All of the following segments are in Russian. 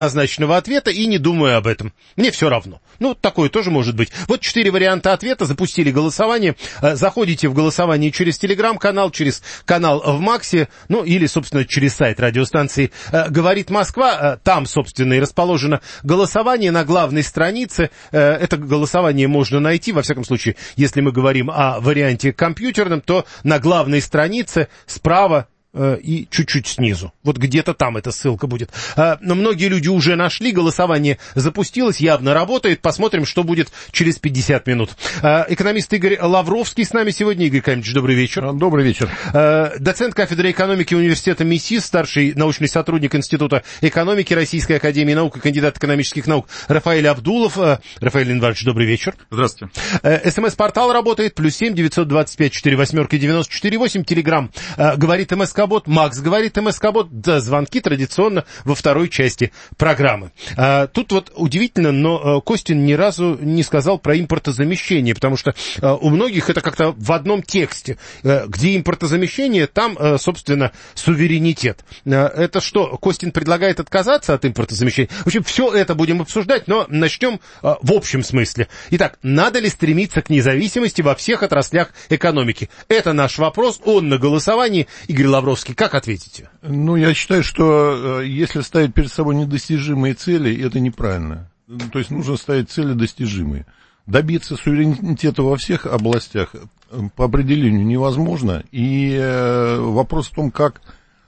однозначного ответа и не думаю об этом. Мне все равно. Ну, такое тоже может быть. Вот 4 варианта ответа. Запустили голосование. Заходите в голосование через телеграм-канал, через канал в Максе, ну, или, собственно, через сайт радиостанции «Говорит Москва». Там, собственно, и расположено голосование на главной странице. Это голосование можно найти, во всяком случае, если мы говорим о варианте компьютерном, то на главной странице справа и чуть-чуть снизу. Вот где-то там эта ссылка будет. Но многие люди уже нашли, голосование запустилось, явно работает. Посмотрим, что будет через 50 минут. Экономист Игорь Лавровский с нами сегодня. Игорь Камилович, добрый вечер. Добрый вечер. Доцент кафедры экономики университета МИСИС, старший научный сотрудник Института экономики Российской академии наук и кандидат экономических наук Рафаэль Абдулов. Рафаэль Январович, добрый вечер. Здравствуйте. СМС-портал работает. +7 925 48 94 8. Телеграм говорит МСК Бот, Макс говорит МСК-бот, да, звонки традиционно во второй части программы. Тут вот удивительно, но Костин ни разу не сказал про импортозамещение, потому что у многих это как-то в одном тексте. Где импортозамещение, там, собственно, суверенитет. Это что, Костин предлагает отказаться от импортозамещения? В общем, все это будем обсуждать, но начнем в общем смысле. Итак, надо ли стремиться к независимости во всех отраслях экономики? Это наш вопрос, он на голосовании. Игорь Лавровский, как ответите? Ну, я считаю, что если ставить перед собой недостижимые цели, это неправильно. То есть нужно ставить цели достижимые. Добиться суверенитета во всех областях по определению невозможно. И вопрос в том, как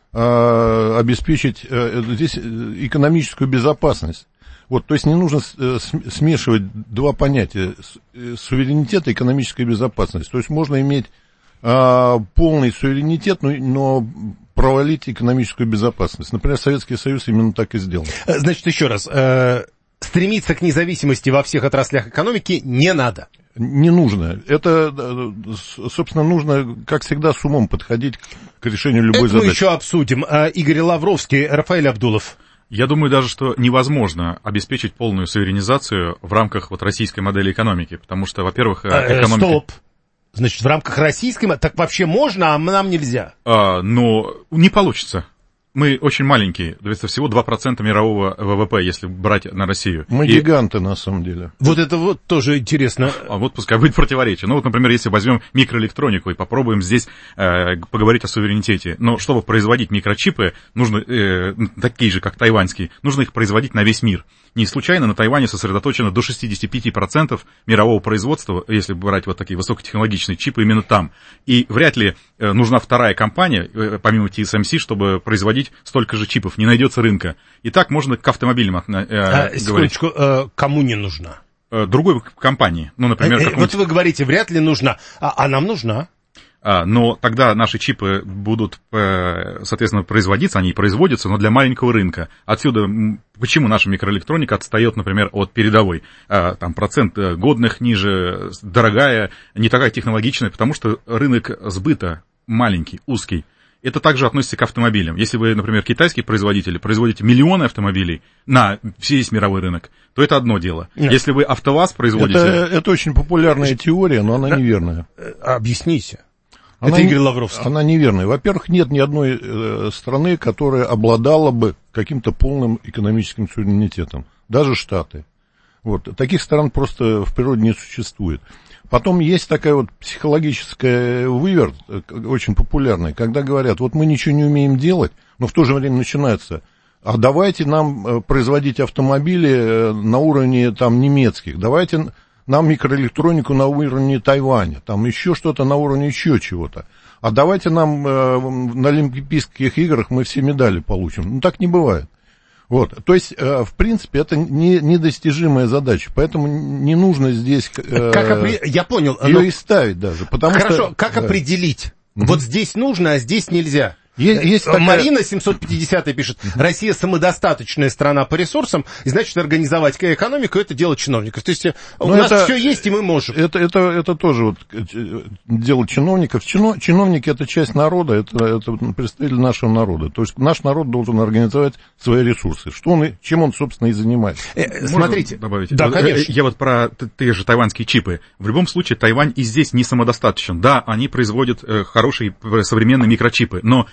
обеспечить здесь экономическую безопасность. Вот, то есть не нужно смешивать два понятия: суверенитет и экономическая безопасность. То есть можно иметь полный суверенитет, но провалить экономическую безопасность. Например, Советский Союз именно так и сделал. Значит, еще раз, стремиться к независимости во всех отраслях экономики не надо. Не нужно. Это, собственно, нужно, как всегда, с умом подходить к решению любой задачи. Мы еще обсудим. Игорь Лавровский, Рафаэль Абдулов. Я думаю даже, что невозможно обеспечить полную суверенизацию в рамках вот российской модели экономики, потому что, во-первых, экономика... Стоп. Значит, в рамках российской... Так вообще можно, а нам нельзя? Но не получится. Мы очень маленькие, всего 2% мирового ВВП, если брать на Россию. Мы гиганты, на самом деле. Вот это вот тоже интересно. А вот пускай будет противоречие. Ну вот, например, если возьмем микроэлектронику и попробуем здесь поговорить о суверенитете. Но чтобы производить микрочипы, нужно такие же, как тайваньские, нужно их производить на весь мир. Не случайно на Тайване сосредоточено до 65% мирового производства, если брать вот такие высокотехнологичные чипы, именно там. И вряд ли нужна вторая компания, помимо TSMC, чтобы производить столько же чипов. Не найдется рынка. И так можно к автомобилям говорить. Секундочку, кому не нужна? Другой компании. Ну, например, вот вы говорите, вряд ли нужна, а нам нужна. Но тогда наши чипы будут, соответственно, производиться, они и производятся, но для маленького рынка. Отсюда, почему наша микроэлектроника отстает, например, от передовой. Там процент годных ниже, дорогая, не такая технологичная, потому что рынок сбыта маленький, узкий. Это также относится к автомобилям. Если вы, например, китайский производитель, производите миллионы автомобилей на весь мировой рынок, то это одно дело. Нет. Если вы АвтоВАЗ производите... Это очень популярная теория, но она неверная. Объясните. Это Игорь Лавровский. Она неверная. Во-первых, нет ни одной страны, которая обладала бы каким-то полным экономическим суверенитетом. Даже Штаты. Вот. Таких стран просто в природе не существует. Потом есть такая вот психологическая выверт, очень популярная, когда говорят, вот мы ничего не умеем делать, но в то же время начинается, а давайте нам производить автомобили на уровне там немецких, давайте нам микроэлектронику на уровне Тайваня, там еще что-то на уровне еще чего-то. А давайте нам на Олимпийских играх мы все медали получим. Ну, так не бывает. Вот, то есть, в принципе, это недостижимая задача, поэтому не нужно здесь я понял, ее и ставить даже. Потому хорошо, что, как определить? Вот здесь нужно, а здесь нельзя. Есть Марина 750 пишет, Россия самодостаточная страна по ресурсам, и значит организовать экономику — это дело чиновников. То есть у нас все есть, и мы можем. Это тоже вот дело чиновников. Чиновники — это часть народа, это представители нашего народа. То есть наш народ должен организовать свои ресурсы. Чем он, собственно, и занимается. Смотрите. Добавить? Да, конечно. Я вот про те же тайваньские чипы. В любом случае, Тайвань и здесь не самодостаточен. Да, они производят хорошие современные микрочипы, но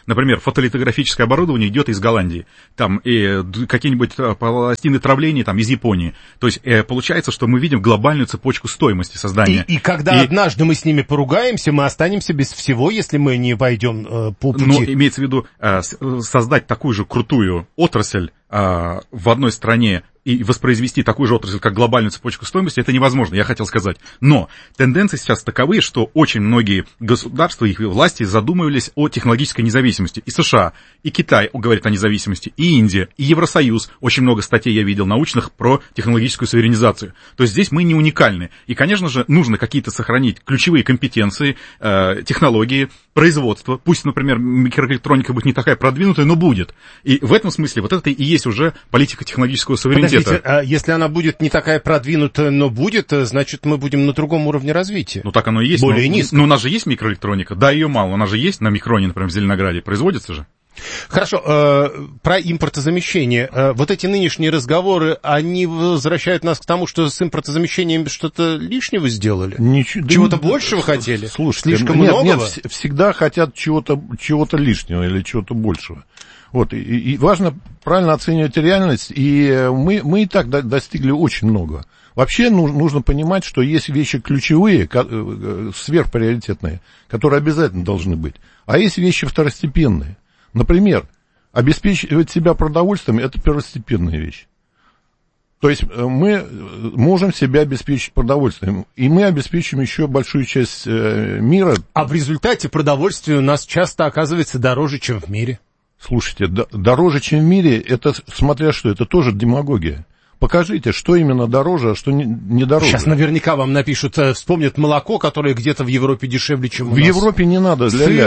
Например, фотолитографическое оборудование идет из Голландии, там и какие-нибудь пластины травления там из Японии. То есть получается, что мы видим глобальную цепочку стоимости создания. И когда однажды мы с ними поругаемся, мы останемся без всего, если мы не пойдем по пути. Но имеется в виду создать такую же крутую отрасль в одной стране и воспроизвести такую же отрасль, как глобальную цепочку стоимости, это невозможно, я хотел сказать. Но тенденции сейчас таковы, что очень многие государства, их власти задумывались о технологической независимости. И США, и Китай говорит о независимости, и Индия, и Евросоюз. Очень много статей я видел научных про технологическую суверенизацию. То есть здесь мы не уникальны. И, конечно же, нужно какие-то сохранить ключевые компетенции, технологии, производство. Пусть, например, микроэлектроника будет не такая продвинутая, но будет. И в этом смысле вот это и есть уже политика технологического суверенитета. Подождите, а если она будет не такая продвинутая, но будет, значит, мы будем на другом уровне развития. Ну, так оно и есть. Более низко. Но у нас же есть микроэлектроника. Да, ее мало. Она же есть на микроне, например, в Зеленограде. Производится же. Хорошо, про импортозамещение. Вот эти нынешние разговоры, они возвращают нас к тому, что с импортозамещением что-то лишнего сделали? Чего-то большего хотели? Слушайте, слишком многого? Нет, всегда хотят чего-то лишнего или чего-то большего. Вот, и важно правильно оценивать реальность, и мы и так достигли очень много. Вообще нужно понимать, что есть вещи ключевые, сверхприоритетные, которые обязательно должны быть, а есть вещи второстепенные. Например, обеспечивать себя продовольствием – это первостепенная вещь. То есть мы можем себя обеспечить продовольствием, и мы обеспечим еще большую часть мира. А в результате продовольствие у нас часто оказывается дороже, чем в мире. Слушайте, дороже, чем в мире, это, смотря что, это тоже демагогия. Покажите, что именно дороже, а что не дороже. Сейчас наверняка вам напишут, вспомнят молоко, которое где-то в Европе дешевле, чем у нас. В Европе не надо,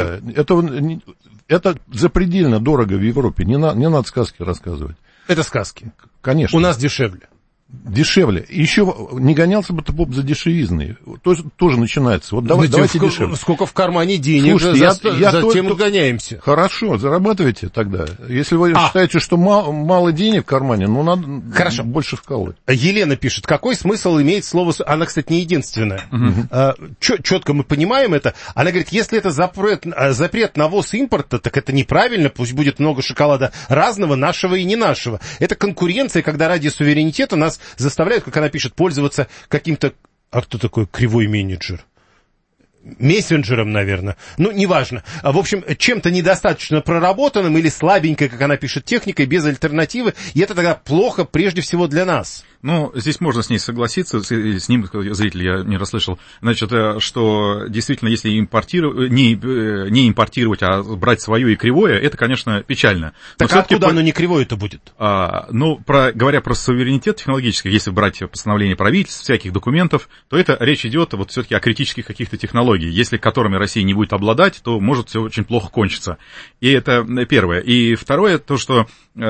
это запредельно дорого в Европе, не надо сказки рассказывать. Это сказки. Конечно. У нас дешевле. Дешевле. Еще не гонялся бы ты, Боб, за дешевизной. Тоже начинается. Вот давайте дешевле. Сколько в кармане денег, слушайте, затем и гоняемся. Хорошо, зарабатывайте тогда. Если вы считаете, что мало денег в кармане, ну надо больше вкалывать. Елена пишет, какой смысл имеет слово... Она, кстати, не единственная. Четко мы понимаем это. Она говорит, если это запрет на ввоз импорта, так это неправильно, пусть будет много шоколада разного, нашего и не нашего. Это конкуренция, когда ради суверенитета нас заставляют, как она пишет, пользоваться каким-то... А кто такой кривой менеджер? Мессенджером, наверное. Ну, неважно. В общем, чем-то недостаточно проработанным или слабенькой, как она пишет, техникой, без альтернативы. И это тогда плохо прежде всего для нас. Ну, здесь можно с ней согласиться, с ним, зритель, я не расслышал, значит, что действительно, если не импортировать, а брать свое и кривое, это, конечно, печально. Так а откуда оно не кривое-то будет? Говоря про суверенитет технологический, если брать постановление правительств, всяких документов, то это речь идет вот все-таки о критических каких-то технологиях, если которыми Россия не будет обладать, то может все очень плохо кончиться. И это первое. И второе, то, что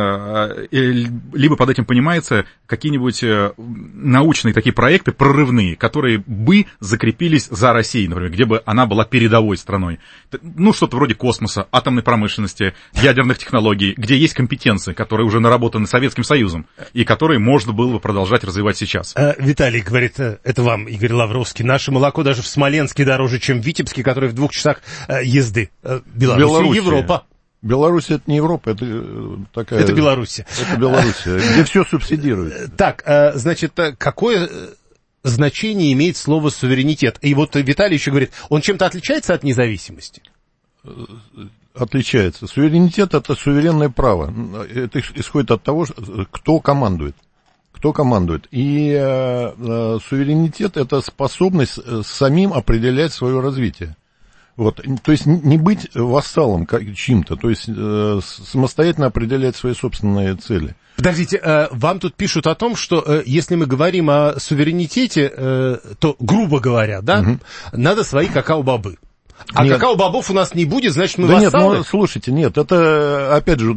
либо под этим понимается какие-нибудь научные такие проекты прорывные, которые бы закрепились за Россией, например, где бы она была передовой страной. Ну, что-то вроде космоса, атомной промышленности, ядерных технологий, где есть компетенции, которые уже наработаны Советским Союзом, и которые можно было бы продолжать развивать сейчас. Виталий говорит, это вам, Игорь Лавровский, наше молоко даже в Смоленске дороже, чем в Витебске, который в 2 часах езды. Беларусь, Европа. Беларусь — это не Европа, это такая... Это Белоруссия. Это Белоруссия, где все субсидируется. Так, значит, какое значение имеет слово суверенитет? И вот Виталий еще говорит, он чем-то отличается от независимости? Отличается. Суверенитет — это суверенное право. Это исходит от того, кто командует. Кто командует. И суверенитет — это способность самим определять свое развитие. Вот, то есть не быть вассалом чьим-то, то есть самостоятельно определять свои собственные цели. Подождите, вам тут пишут о том, что если мы говорим о суверенитете, то, грубо говоря, да, надо свои какао-бобы. А какао-бобов у нас не будет, значит, мы вассалы? Нет, слушайте, нет, это, опять же,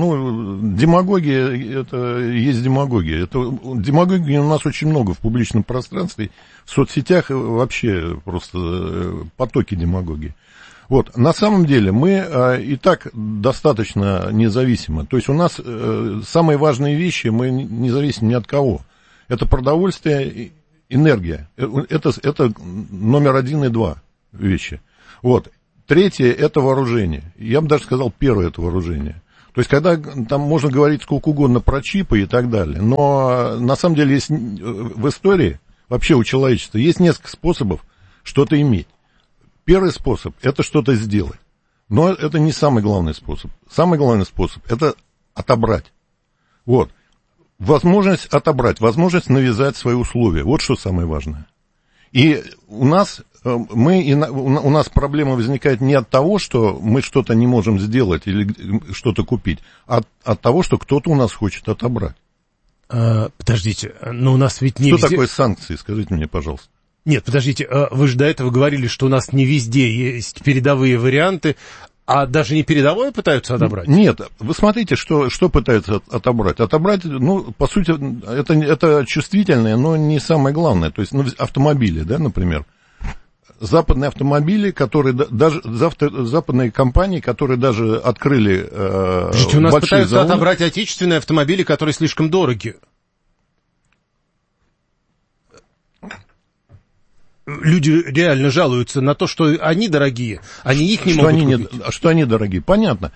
демагогия, это есть демагогия. Демагогии у нас очень много в публичном пространстве, в соцсетях вообще просто потоки демагогии. Вот, на самом деле мы и так достаточно независимы. То есть у нас самые важные вещи, мы не зависим ни от кого. Это продовольствие, энергия. Это номер 1 и 2 вещи. Вот. Третье – это вооружение. Я бы даже сказал, первое – это вооружение. То есть, когда там можно говорить сколько угодно про чипы и так далее, но на самом деле есть в истории, вообще у человечества, есть несколько способов что-то иметь. Первый способ – это что-то сделать. Но это не самый главный способ. Самый главный способ – это отобрать. Вот. Возможность отобрать, возможность навязать свои условия. Вот что самое важное. И у нас проблема возникает не от того, что мы что-то не можем сделать или что-то купить, а от того, что кто-то у нас хочет отобрать. Подождите, но у нас ведь не Что везде... такое санкции, скажите мне, пожалуйста. Нет, подождите, вы же до этого говорили, что у нас не везде есть передовые варианты, а даже не передовое пытаются отобрать? Нет, вы смотрите, что пытаются отобрать. Отобрать, ну, по сути, это чувствительное, но не самое главное. То есть, автомобили, да, например. Западные автомобили, которые даже западные компании, которые даже открыли Подождите, у нас пытаются заводы. Отобрать отечественные автомобили, которые слишком дороги. Люди реально жалуются на то, что они дорогие, они их не могут купить. Что они дорогие, понятно.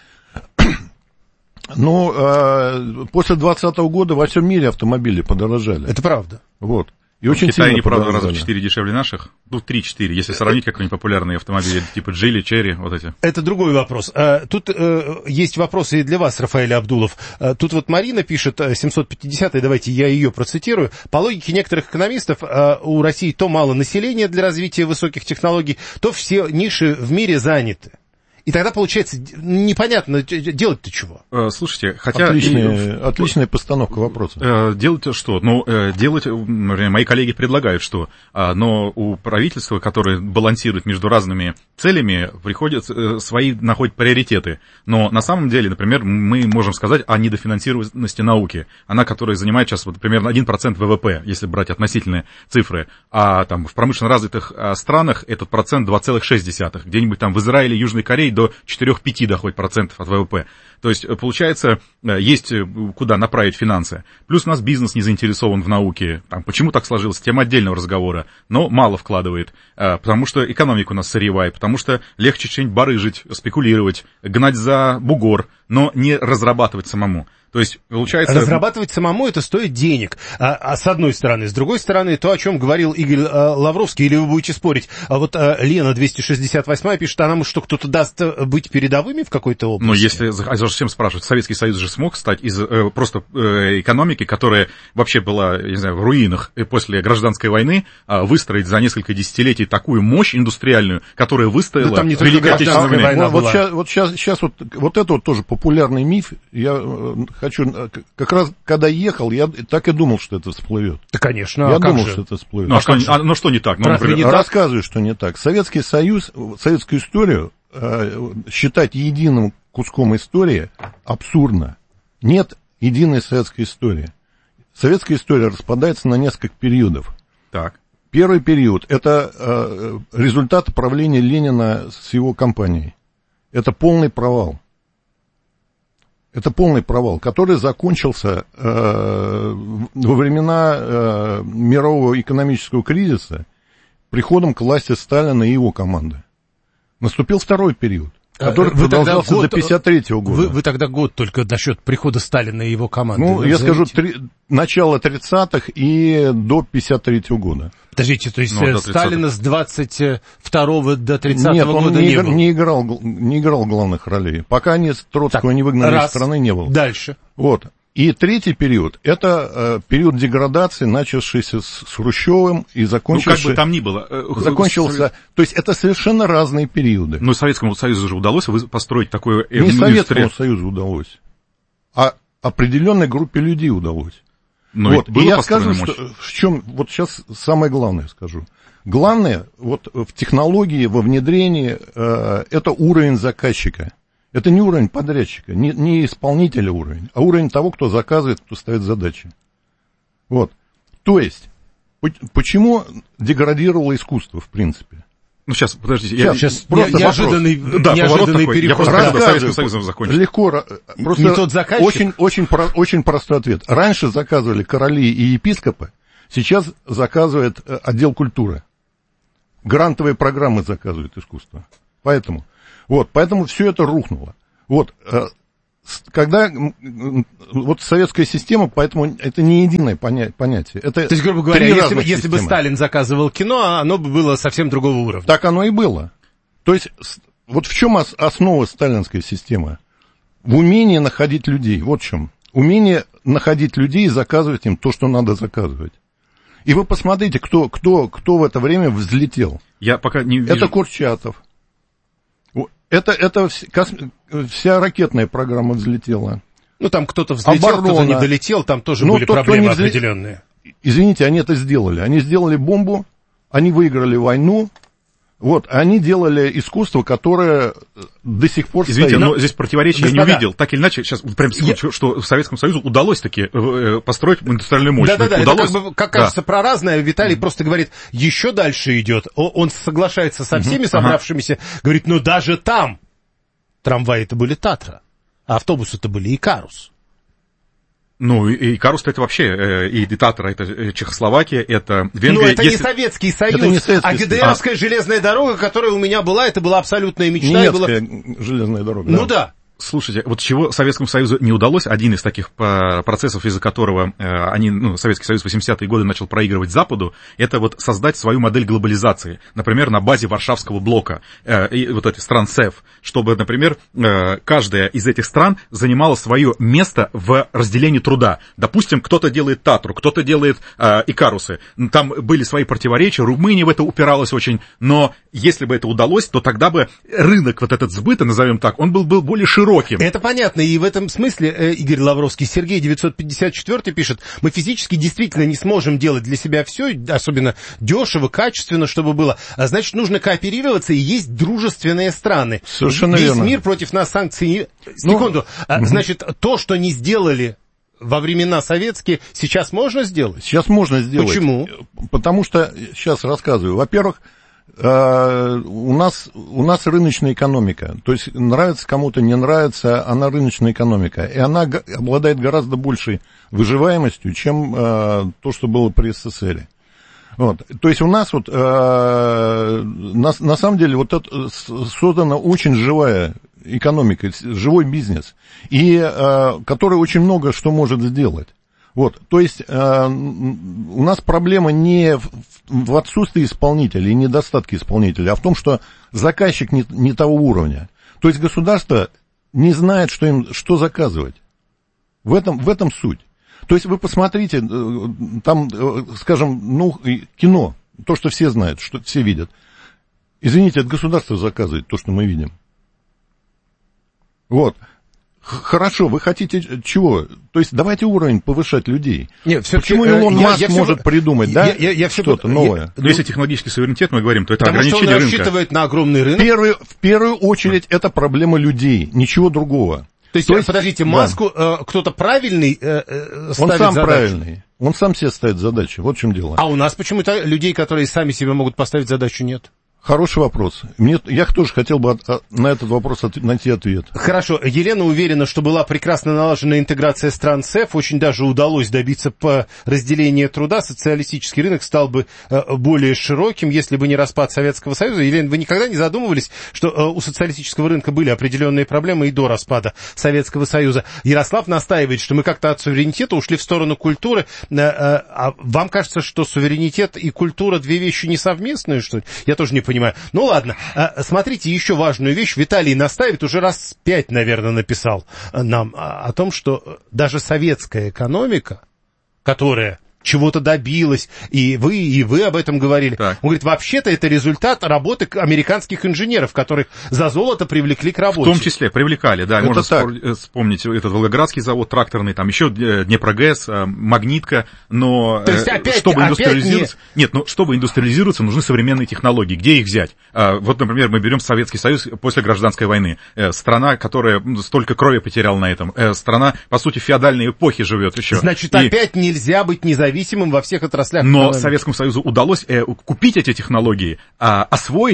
Но после 2020 года во всем мире автомобили подорожали. Это правда. Вот. И очень в Китае они, правда, раза в 4 дешевле наших. Ну, 3-4, если сравнить какие-нибудь популярные автомобили, типа Джили, Черри, вот эти. Это другой вопрос. Тут есть вопросы и для вас, Рафаэль Абдулов. Тут вот Марина пишет, 750-й, давайте я ее процитирую. По логике некоторых экономистов, у России то мало населения для развития высоких технологий, то все ниши в мире заняты. И тогда, получается, непонятно, делать-то чего? Слушайте, хотя... Отличная постановка вопроса. Делать что? Ну, делать, мои коллеги предлагают что? Но у правительства, которое балансирует между разными целями, приходится находить приоритеты. Но на самом деле, например, мы можем сказать о недофинансированности науки. Она, которая занимает сейчас вот, примерно 1% ВВП, если брать относительные цифры. А там в промышленно развитых странах этот процент 2,6. Где-нибудь там в Израиле, Южной Корее до 4-5 доходит процентов от ВВП. То есть, получается, есть куда направить финансы. Плюс у нас бизнес не заинтересован в науке. Там, почему так сложилось? Тема отдельного разговора. Но мало вкладывает. Потому что экономика у нас сырьевая. Потому что легче что-нибудь барыжить, спекулировать, гнать за бугор, но не разрабатывать самому. То есть, получается... Разрабатывать самому это стоит денег, с одной стороны. С другой стороны, то, о чем говорил Игорь Лавровский, или вы будете спорить, а вот Лена 268 пишет, а нам что, кто-то даст быть передовыми в какой-то области? Ну, если зачем спрашивать, Советский Союз же смог стать из просто экономики, которая вообще была, я не знаю, в руинах после гражданской войны, выстроить за несколько десятилетий такую мощь индустриальную, которая выстояла... Да, там не только гражданская война была. Вот сейчас вот это вот тоже популярный миф, я хочу, как раз когда ехал, я так и думал, что это всплывет. Да, конечно. Я думал, что это всплывет. Ну, что не так? Ну, например, рассказываю, что не так. Советский Союз, советскую историю считать единым куском истории абсурдно. Нет единой советской истории. Советская история распадается на несколько периодов. Так. Первый период – это результат правления Ленина с его компанией. Это полный провал. Это полный провал, который закончился во времена мирового экономического кризиса приходом к власти Сталина и его команды. Наступил второй период, который продолжался до 1953 года. Вы тогда год только насчет прихода Сталина и его команды. Ну, я скажу, начало 30-х и до 1953 года. Подождите, то есть Сталина с 22-го до 30-го года не был? Не играл главных ролей. Пока они Троцкого не выгнали из страны, не было. Дальше. Вот. И третий период, это период деградации, начавшийся с Хрущевым и закончившийся... Ну, как бы там ни было. Закончился... То есть это совершенно разные периоды. Но Советскому Союзу же удалось построить такое... Не Советскому Союзу удалось, а определенной группе людей удалось. Но вот. И я скажу, что, в чем... Вот сейчас самое главное скажу. Главное, вот в технологии, во внедрении, это уровень заказчика. Это не уровень подрядчика, не исполнителя уровень, а уровень того, кто заказывает, кто ставит задачи. Вот. То есть, почему деградировало искусство, в принципе? Ну, сейчас, подождите. Сейчас просто неожиданный переход. Я просто Советским Союзом закончил. Легко. Просто не тот заказчик. Очень простой ответ. Раньше заказывали короли и епископы, сейчас заказывает отдел культуры. Грантовые программы заказывают искусство. Поэтому... Вот, поэтому все это рухнуло. Вот, когда, вот советская система, поэтому это не единое понятие. Это то есть, грубо говоря, если бы Сталин заказывал кино, оно бы было совсем другого уровня. Так оно и было. То есть, вот в чем основа сталинской системы? В умении находить людей. Вот в чем. Умение находить людей и заказывать им то, что надо заказывать. И вы посмотрите, кто в это время взлетел. Я пока не вижу. Это Курчатов. Это вся ракетная программа взлетела. Ну, там кто-то взлетел, кто-то не долетел, там тоже были проблемы определенные. Извините, они это сделали. Они сделали бомбу, они выиграли войну. Вот, они делали искусство, которое до сих пор Извините, стоит. но здесь противоречия я не увидел. Так или иначе, сейчас прям секунду, что Советскому Союзу удалось таки построить индустриальную мощь. Да-да-да, удалось. Это как кажется, про разное. Виталий просто говорит, еще дальше идет. Он соглашается со всеми собравшимися, говорит, ну даже там трамваи-то были Татра, а автобусы-то были Икарус. Ну, и Икарус-то это вообще, и Татра, это Чехословакия, это Венгрия. Ну, это не Советский Союз, а ГДРовская железная дорога, которая у меня была, это была абсолютная мечта. Немецкая железная дорога. Ну да. Слушайте, вот чего Советскому Союзу не удалось, один из таких процессов, из-за которого Советский Союз в 80-е годы начал проигрывать Западу, это вот создать свою модель глобализации, например, на базе Варшавского блока, и вот этих стран СЭФ, чтобы, например, каждая из этих стран занимала свое место в разделении труда. Допустим, кто-то делает Татру, кто-то делает Икарусы, там были свои противоречия, Румыния в это упиралась очень, но если бы это удалось, то тогда бы рынок вот этот сбыта, назовем так, он был более широким. Это понятно, и в этом смысле Игорь Лавровский, Сергей 954 пишет, мы физически действительно не сможем делать для себя все, особенно дешево, качественно, чтобы было, а значит, нужно кооперироваться, и есть дружественные страны. Совершенно верно. Весь мир против нас санкций. Секунду, значит, то, что не сделали во времена советские, сейчас можно сделать? Сейчас можно сделать. Почему? Потому что, сейчас рассказываю, во-первых, у нас рыночная экономика, то есть нравится кому-то, не нравится, она рыночная экономика, и она обладает гораздо большей выживаемостью, чем то, что было при СССР. Вот. То есть у нас вот, на самом деле, вот это создана очень живая экономика, живой бизнес, и который очень много что может сделать. Вот, то есть у нас проблема не в отсутствии исполнителей и недостатке исполнителей, а в том, что заказчик не того уровня. То есть государство не знает, что заказывать. В этом суть. То есть вы посмотрите, там, скажем, кино, то, что все знают, что все видят. Извините, это государство заказывает то, что мы видим. Вот. Хорошо, вы хотите чего? То есть давайте уровень повышать людей. Нет, почему Илон Маск может придумать, да, что-то новое? Но если технологический суверенитет мы говорим, то это потому ограничение что он рынка. рассчитывает на огромный рынок. В первую очередь это проблема людей, ничего другого. То есть подождите, Маску кто-то правильный ставит он сам задачу? Правильный. Он сам себе ставит задачи. Вот в чем дело. А у нас почему-то людей, которые сами себе могут поставить задачу, нет? Хороший вопрос. Я тоже хотел бы на этот вопрос найти ответ. Хорошо. Елена уверена, что была прекрасно налажена интеграция стран СЭФ. Очень даже удалось добиться по разделению труда. Социалистический рынок стал бы более широким, если бы не распад Советского Союза. Елена, вы никогда не задумывались, что у социалистического рынка были определенные проблемы и до распада Советского Союза? Ярослав настаивает, что мы как-то от суверенитета ушли в сторону культуры. А вам кажется, что суверенитет и культура две вещи несовместные, что ли? Я тоже не понимаю. Ну ладно, смотрите, еще важную вещь. Виталий настаивает, уже раз 5, наверное, написал нам о том, что даже советская экономика, которая чего-то добилась, и вы об этом говорили. Так. Он говорит, вообще-то это результат работы американских инженеров, которых за золото привлекли к работе. В том числе привлекали, да. Можно вспомнить этот Волгоградский завод тракторный, там еще Днепрогэс, Магнитка, но то есть опять, чтобы индустриализироваться... Нет, ну чтобы индустриализироваться, нужны современные технологии. Где их взять? Вот, например, мы берем Советский Союз после гражданской войны. Страна, которая столько крови потеряла на этом. Страна, по сути, феодальной эпохи живет еще. Значит, опять нельзя быть независимым во всех отраслях. Но Советскому Союзу удалось купить эти технологии, освоить их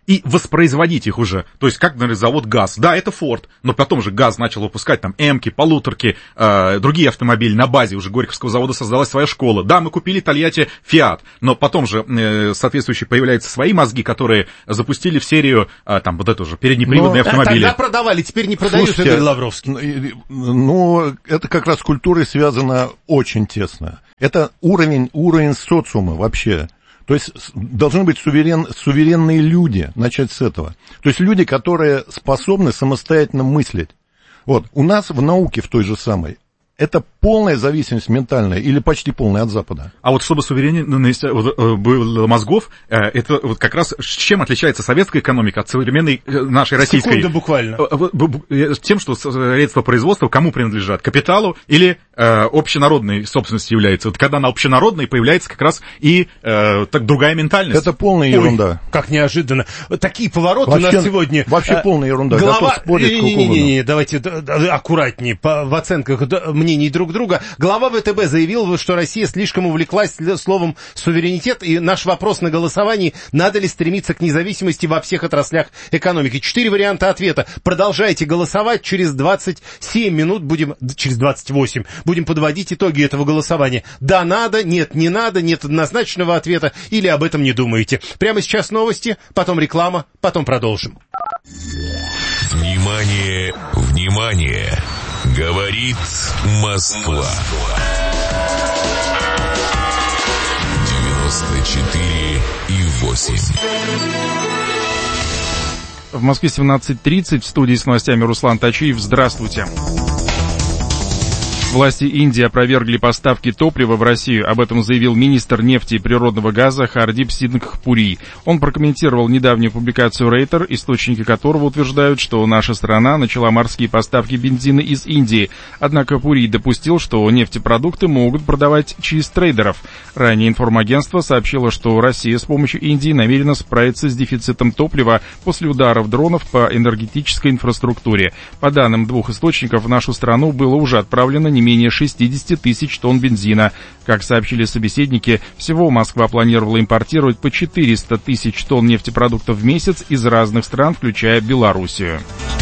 и воспроизводить их уже. То есть, как, например, завод ГАЗ. Да, это Форд, но потом же ГАЗ начал выпускать там М-ки, полуторки, другие автомобили. На базе уже Горьковского завода создалась своя школа. Да, мы купили Тольятти Фиат, но потом же соответствующие появляются свои мозги, которые запустили в серию там вот эту же переднеприводные автомобили. Тогда продавали, теперь не продают, Игорь Лавровский. Ну, это как раз с культурой связано очень тесно. Это уровень социума вообще. То есть должны быть суверенные люди, начать с этого. То есть люди, которые способны самостоятельно мыслить. Вот, у нас в науке в той же самой это полная зависимость ментальная или почти полная от Запада. А вот чтобы суверенность было мозгов, это вот как раз с чем отличается советская экономика от современной нашей российской? Секунда буквально. Тем, что средства производства кому принадлежат? Капиталу или общенародной собственностью является? Вот когда она общенародной, появляется как раз и так другая ментальность. Это полная ерунда. Ой, как неожиданно. Такие повороты вообще, у нас сегодня. Вообще полная ерунда. Готов спорить сколько угодно. Не, давайте аккуратнее в оценках мнений друг друга. Глава ВТБ заявил, что Россия слишком увлеклась словом суверенитет, и наш вопрос на голосовании: надо ли стремиться к независимости во всех отраслях экономики. 4 варианта ответа. Продолжайте голосовать. Через 27 минут через 28 будем подводить итоги этого голосования. Да, надо, нет, не надо, нет однозначного ответа, или об этом не думаете. Прямо сейчас новости, потом реклама, потом продолжим. Внимание, внимание! Говорит Москва. 94,8. В Москве 17:30, в студии с новостями Руслан Тачиев. Здравствуйте. Власти Индии опровергли поставки топлива в Россию. Об этом заявил министр нефти и природного газа Хардип Сингх Пури. Он прокомментировал недавнюю публикацию Рейтер, источники которого утверждают, что наша страна начала морские поставки бензина из Индии. Однако Пури допустил, что нефтепродукты могут продавать через трейдеров. Ранее информагентство сообщило, что Россия с помощью Индии намерена справиться с дефицитом топлива после ударов дронов по энергетической инфраструктуре. По данным двух источников, в нашу страну было уже отправлено не менее 60 тысяч тонн бензина. Как сообщили собеседники, всего Москва планировала импортировать по 400 тысяч тонн нефтепродуктов в месяц из разных стран, включая Белоруссию.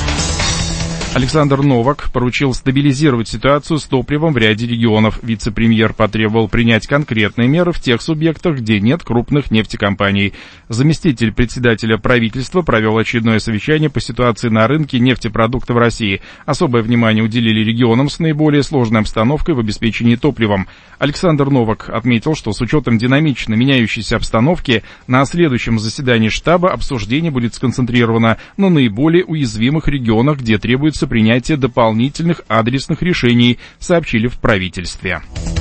Александр Новак поручил стабилизировать ситуацию с топливом в ряде регионов. Вице-премьер потребовал принять конкретные меры в тех субъектах, где нет крупных нефтекомпаний. Заместитель председателя правительства провел очередное совещание по ситуации на рынке нефтепродуктов в России. Особое внимание уделили регионам с наиболее сложной обстановкой в обеспечении топливом. Александр Новак отметил, что с учетом динамично меняющейся обстановки на следующем заседании штаба обсуждение будет сконцентрировано на наиболее уязвимых регионах, где требуется принятие дополнительных адресных решений, сообщили в правительстве.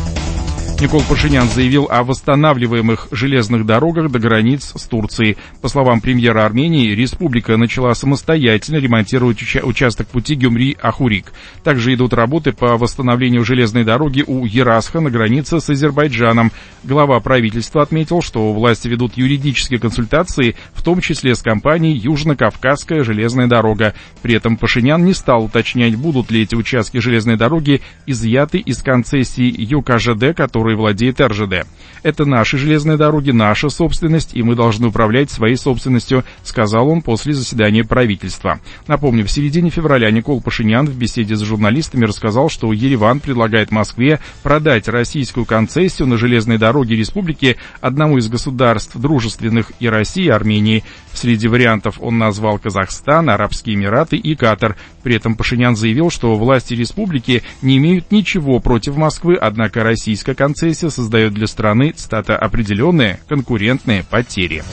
Никол Пашинян заявил о восстанавливаемых железных дорогах до границ с Турцией. По словам премьера Армении, республика начала самостоятельно ремонтировать участок пути Гюмри-Ахурик. Также идут работы по восстановлению железной дороги у Ерасха на границе с Азербайджаном. Глава правительства отметил, что власти ведут юридические консультации, в том числе с компанией Южно-Кавказская железная дорога. При этом Пашинян не стал уточнять, будут ли эти участки железной дороги изъяты из концессии ЮКЖД, которой владеет РЖД. Это наши железные дороги, наша собственность, и мы должны управлять своей собственностью, сказал он после заседания правительства. Напомню, в середине февраля Никол Пашинян в беседе с журналистами рассказал, что Ереван предлагает Москве продать российскую концессию на железные дороги республики одному из государств, дружественных и России, и Армении. Среди вариантов он назвал Казахстан, Арабские Эмираты и Катар. При этом Пашинян заявил, что власти республики не имеют ничего против Москвы, однако российская концессия создает для страны, цитата, определенные конкурентные потери.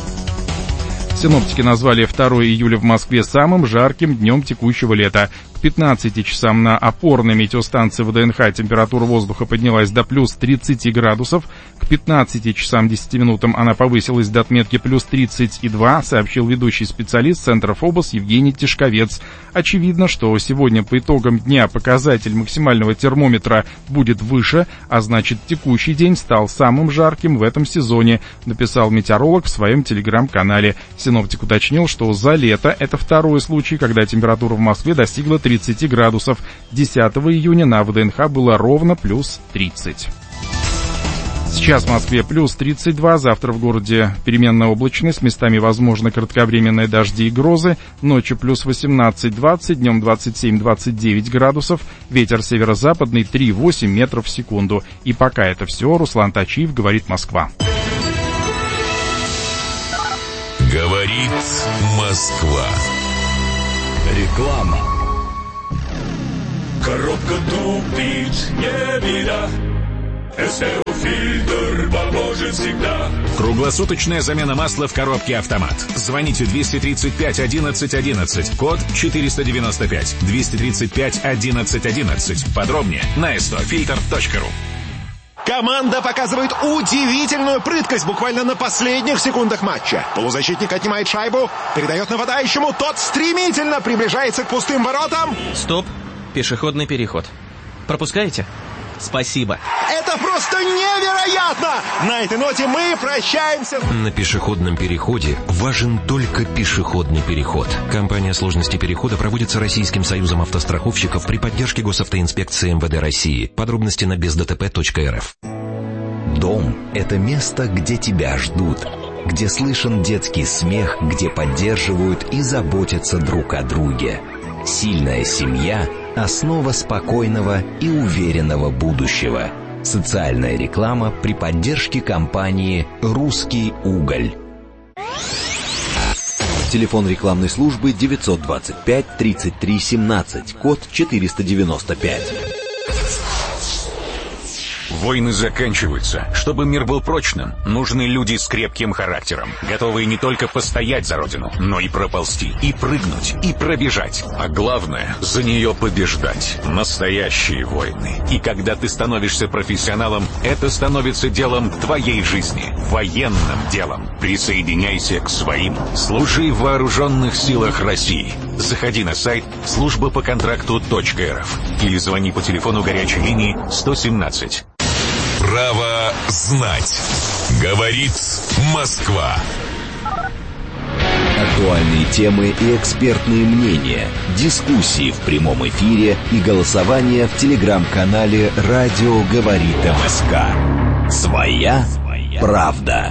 Синоптики назвали 2 июля в Москве самым жарким днем текущего лета. К 15 часам на опорной метеостанции ВДНХ температура воздуха поднялась до плюс 30 градусов. К 15 часам 10 минутам она повысилась до отметки плюс 32, сообщил ведущий специалист Центра ФОБОС Евгений Тишковец. Очевидно, что сегодня по итогам дня показатель максимального термометра будет выше, а значит текущий день стал самым жарким в этом сезоне, написал метеоролог в своем телеграм-канале. Синоптик уточнил, что за лето это второй случай, когда температура в Москве достигла 30 градусов. 10 июня на ВДНХ было ровно плюс 30. Сейчас в Москве плюс 32, завтра в городе переменная облачность, местами возможны кратковременные дожди и грозы, ночью плюс 18-20, днем 27-29 градусов, ветер северо-западный 3,8 метров в секунду. И пока это все, Руслан Тачиев, говорит Москва. Говорит Москва. Реклама. Коробка тупит, не беда. СТО-фильтр поможет всегда. Круглосуточная замена масла в коробке «Автомат». Звоните 235 11 11, код 495. 235 11 11. Подробнее на stofilter.ru. Команда показывает удивительную прыткость буквально на последних секундах матча. Полузащитник отнимает шайбу, передает нападающему, тот стремительно приближается к пустым воротам. Стоп, пешеходный переход. Пропускаете? Спасибо. Это просто невероятно! На этой ноте мы прощаемся. На пешеходном переходе важен только пешеходный переход. Кампания сложности перехода проводится Российским союзом автостраховщиков при поддержке Госавтоинспекции МВД России. Подробности на бездтп.рф. Дом – это место, где тебя ждут, где слышен детский смех, где поддерживают и заботятся друг о друге. Сильная семья – основа спокойного и уверенного будущего. Социальная реклама при поддержке компании «Русский уголь». Телефон рекламной службы 925 33 17, код 495. Войны заканчиваются. Чтобы мир был прочным, нужны люди с крепким характером, готовые не только постоять за родину, но и проползти, и прыгнуть, и пробежать. А главное, за нее побеждать. Настоящие войны. И когда ты становишься профессионалом, это становится делом твоей жизни. Военным делом. Присоединяйся к своим. Служи в вооруженных силах России. Заходи на сайт службапоконтракту.рф или звони по телефону горячей линии 117. Право знать. Говорит Москва. Актуальные темы и экспертные мнения, дискуссии в прямом эфире и голосование в телеграм-канале «Радио говорит МСК». Своя правда.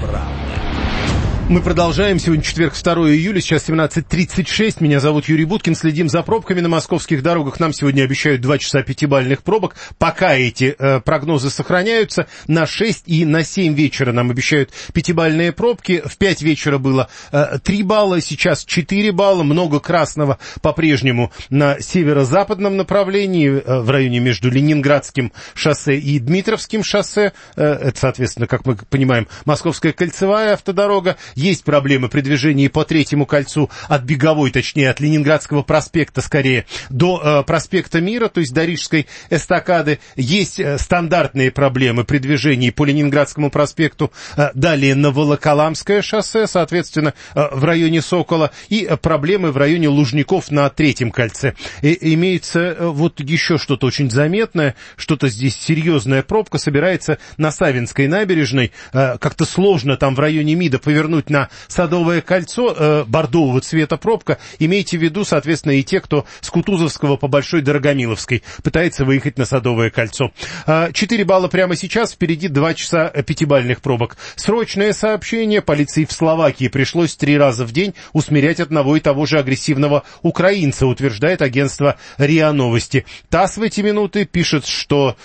Мы продолжаем. Сегодня четверг, 2 июля, сейчас 17:36. Меня зовут Юрий Буткин. Следим за пробками на московских дорогах. Нам сегодня обещают 2 часа пятибалльных пробок. Пока эти прогнозы сохраняются. На 6 и на 7 вечера нам обещают пятибалльные пробки. В 5 вечера было 3 балла, сейчас 4 балла. Много красного по-прежнему на северо-западном направлении, в районе между Ленинградским шоссе и Дмитровским шоссе. Это, соответственно, как мы понимаем, Московская кольцевая автодорога. Есть проблемы при движении по Третьему кольцу от Беговой, точнее, от Ленинградского проспекта, скорее, до проспекта Мира, то есть до Рижской эстакады. Есть стандартные проблемы при движении по Ленинградскому проспекту, далее на Волоколамское шоссе, соответственно, в районе Сокола, и проблемы в районе Лужников на Третьем кольце. Имеется вот еще что-то очень заметное, что-то здесь серьезная пробка собирается на Савинской набережной. Как-то сложно там в районе МИДа повернуть на Садовое кольцо, бордового цвета пробка. Имейте в виду, соответственно, и те, кто с Кутузовского по Большой Дорогомиловской пытается выехать на Садовое кольцо. 4 балла прямо сейчас, впереди 2 часа пятибалльных пробок. Срочное сообщение. Полиции в Словакии пришлось 3 раза в день усмирять одного и того же агрессивного украинца, утверждает агентство РИА Новости. ТАСС в эти минуты пишет, что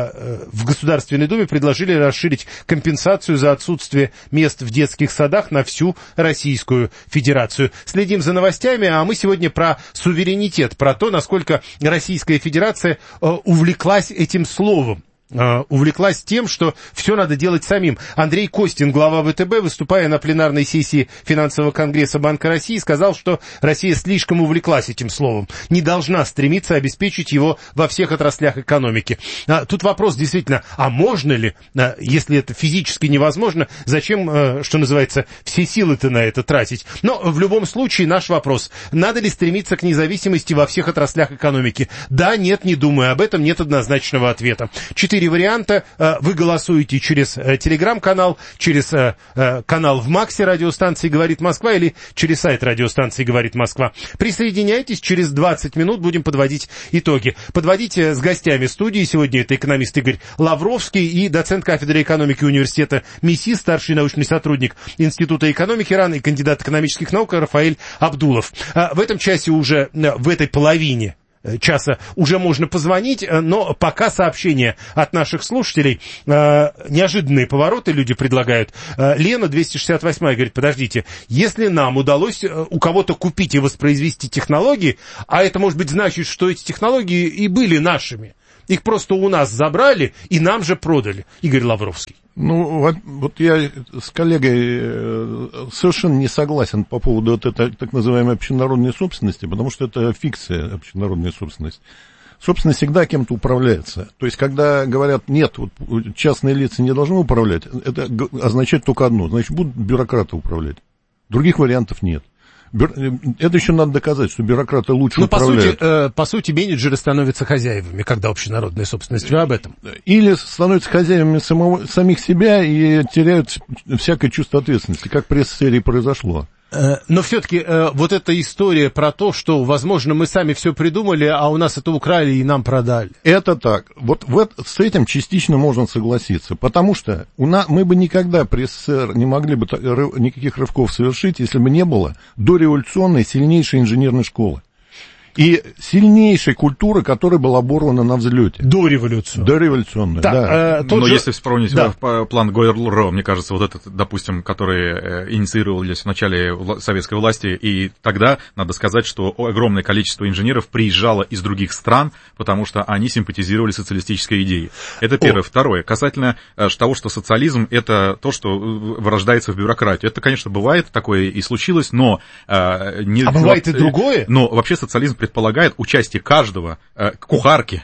в Государственной Думе предложили расширить компенсацию за отсутствие мест в детских садах на всю Российскую Федерацию. Следим за новостями, а мы сегодня про суверенитет, про то, насколько Российская Федерация увлеклась этим словом. Увлеклась тем, что все надо делать самим. Андрей Костин, глава ВТБ, выступая на пленарной сессии финансового конгресса Банка России, сказал, что Россия слишком увлеклась этим словом, не должна стремиться обеспечить его во всех отраслях экономики. Тут вопрос действительно, а можно ли, если это физически невозможно, зачем, что называется, все силы-то на это тратить? Но в любом случае наш вопрос, надо ли стремиться к независимости во всех отраслях экономики? Да, нет, не думаю об этом, нет однозначного ответа. 4 4 варианта. Вы голосуете через телеграм-канал, через канал в Максе радиостанции «Говорит Москва» или через сайт радиостанции «Говорит Москва». Присоединяйтесь, через 20 минут будем подводить итоги. Подводить с гостями студии. Сегодня это экономист Игорь Лавровский и доцент кафедры экономики университета МИСИ, старший научный сотрудник Института экономики РАН и кандидат экономических наук Рафаэль Абдулов. В этом часе уже, в этой половине часа уже можно позвонить, но пока сообщения от наших слушателей. Неожиданные повороты люди предлагают. Лена, 268-я, говорит, подождите, если нам удалось у кого-то купить и воспроизвести технологии, а это может быть значит, что эти технологии и были нашими, их просто у нас забрали и нам же продали. Игорь Лавровский. Ну, вот я с коллегой совершенно не согласен по поводу вот этой так называемой общенародной собственности, потому что это фикция, общенародная собственность. Собственность всегда кем-то управляется. То есть, когда говорят, нет, вот частные лица не должны управлять, это означает только одно, значит, будут бюрократы управлять. Других вариантов нет. Это еще надо доказать, что бюрократы лучше управляют. По сути, менеджеры становятся хозяевами, когда общенародная собственность. Вы об этом? Или становятся хозяевами самих себя и теряют всякое чувство ответственности, как при СССР произошло. Но все-таки вот эта история про то, что, возможно, мы сами все придумали, а у нас это украли и нам продали. Это так. Вот с этим частично можно согласиться, потому что мы бы никогда при СССР не могли бы никаких рывков совершить, если бы не было дореволюционной сильнейшей инженерной школы. И сильнейшей культуры, которая была оборвана на взлете. Дореволюционная, да. Но если вспомнить план Гойер-Лро, мне кажется, вот этот, допустим, который инициировались в начале советской власти, и тогда, надо сказать, что огромное количество инженеров приезжало из других стран, потому что они симпатизировали социалистической идее. Это первое. Второе. Касательно того, что социализм — это то, что вырождается в бюрократию. Это, конечно, бывает, такое и случилось, но... бывает и другое? Но вообще социализм предполагает участие каждого кухарки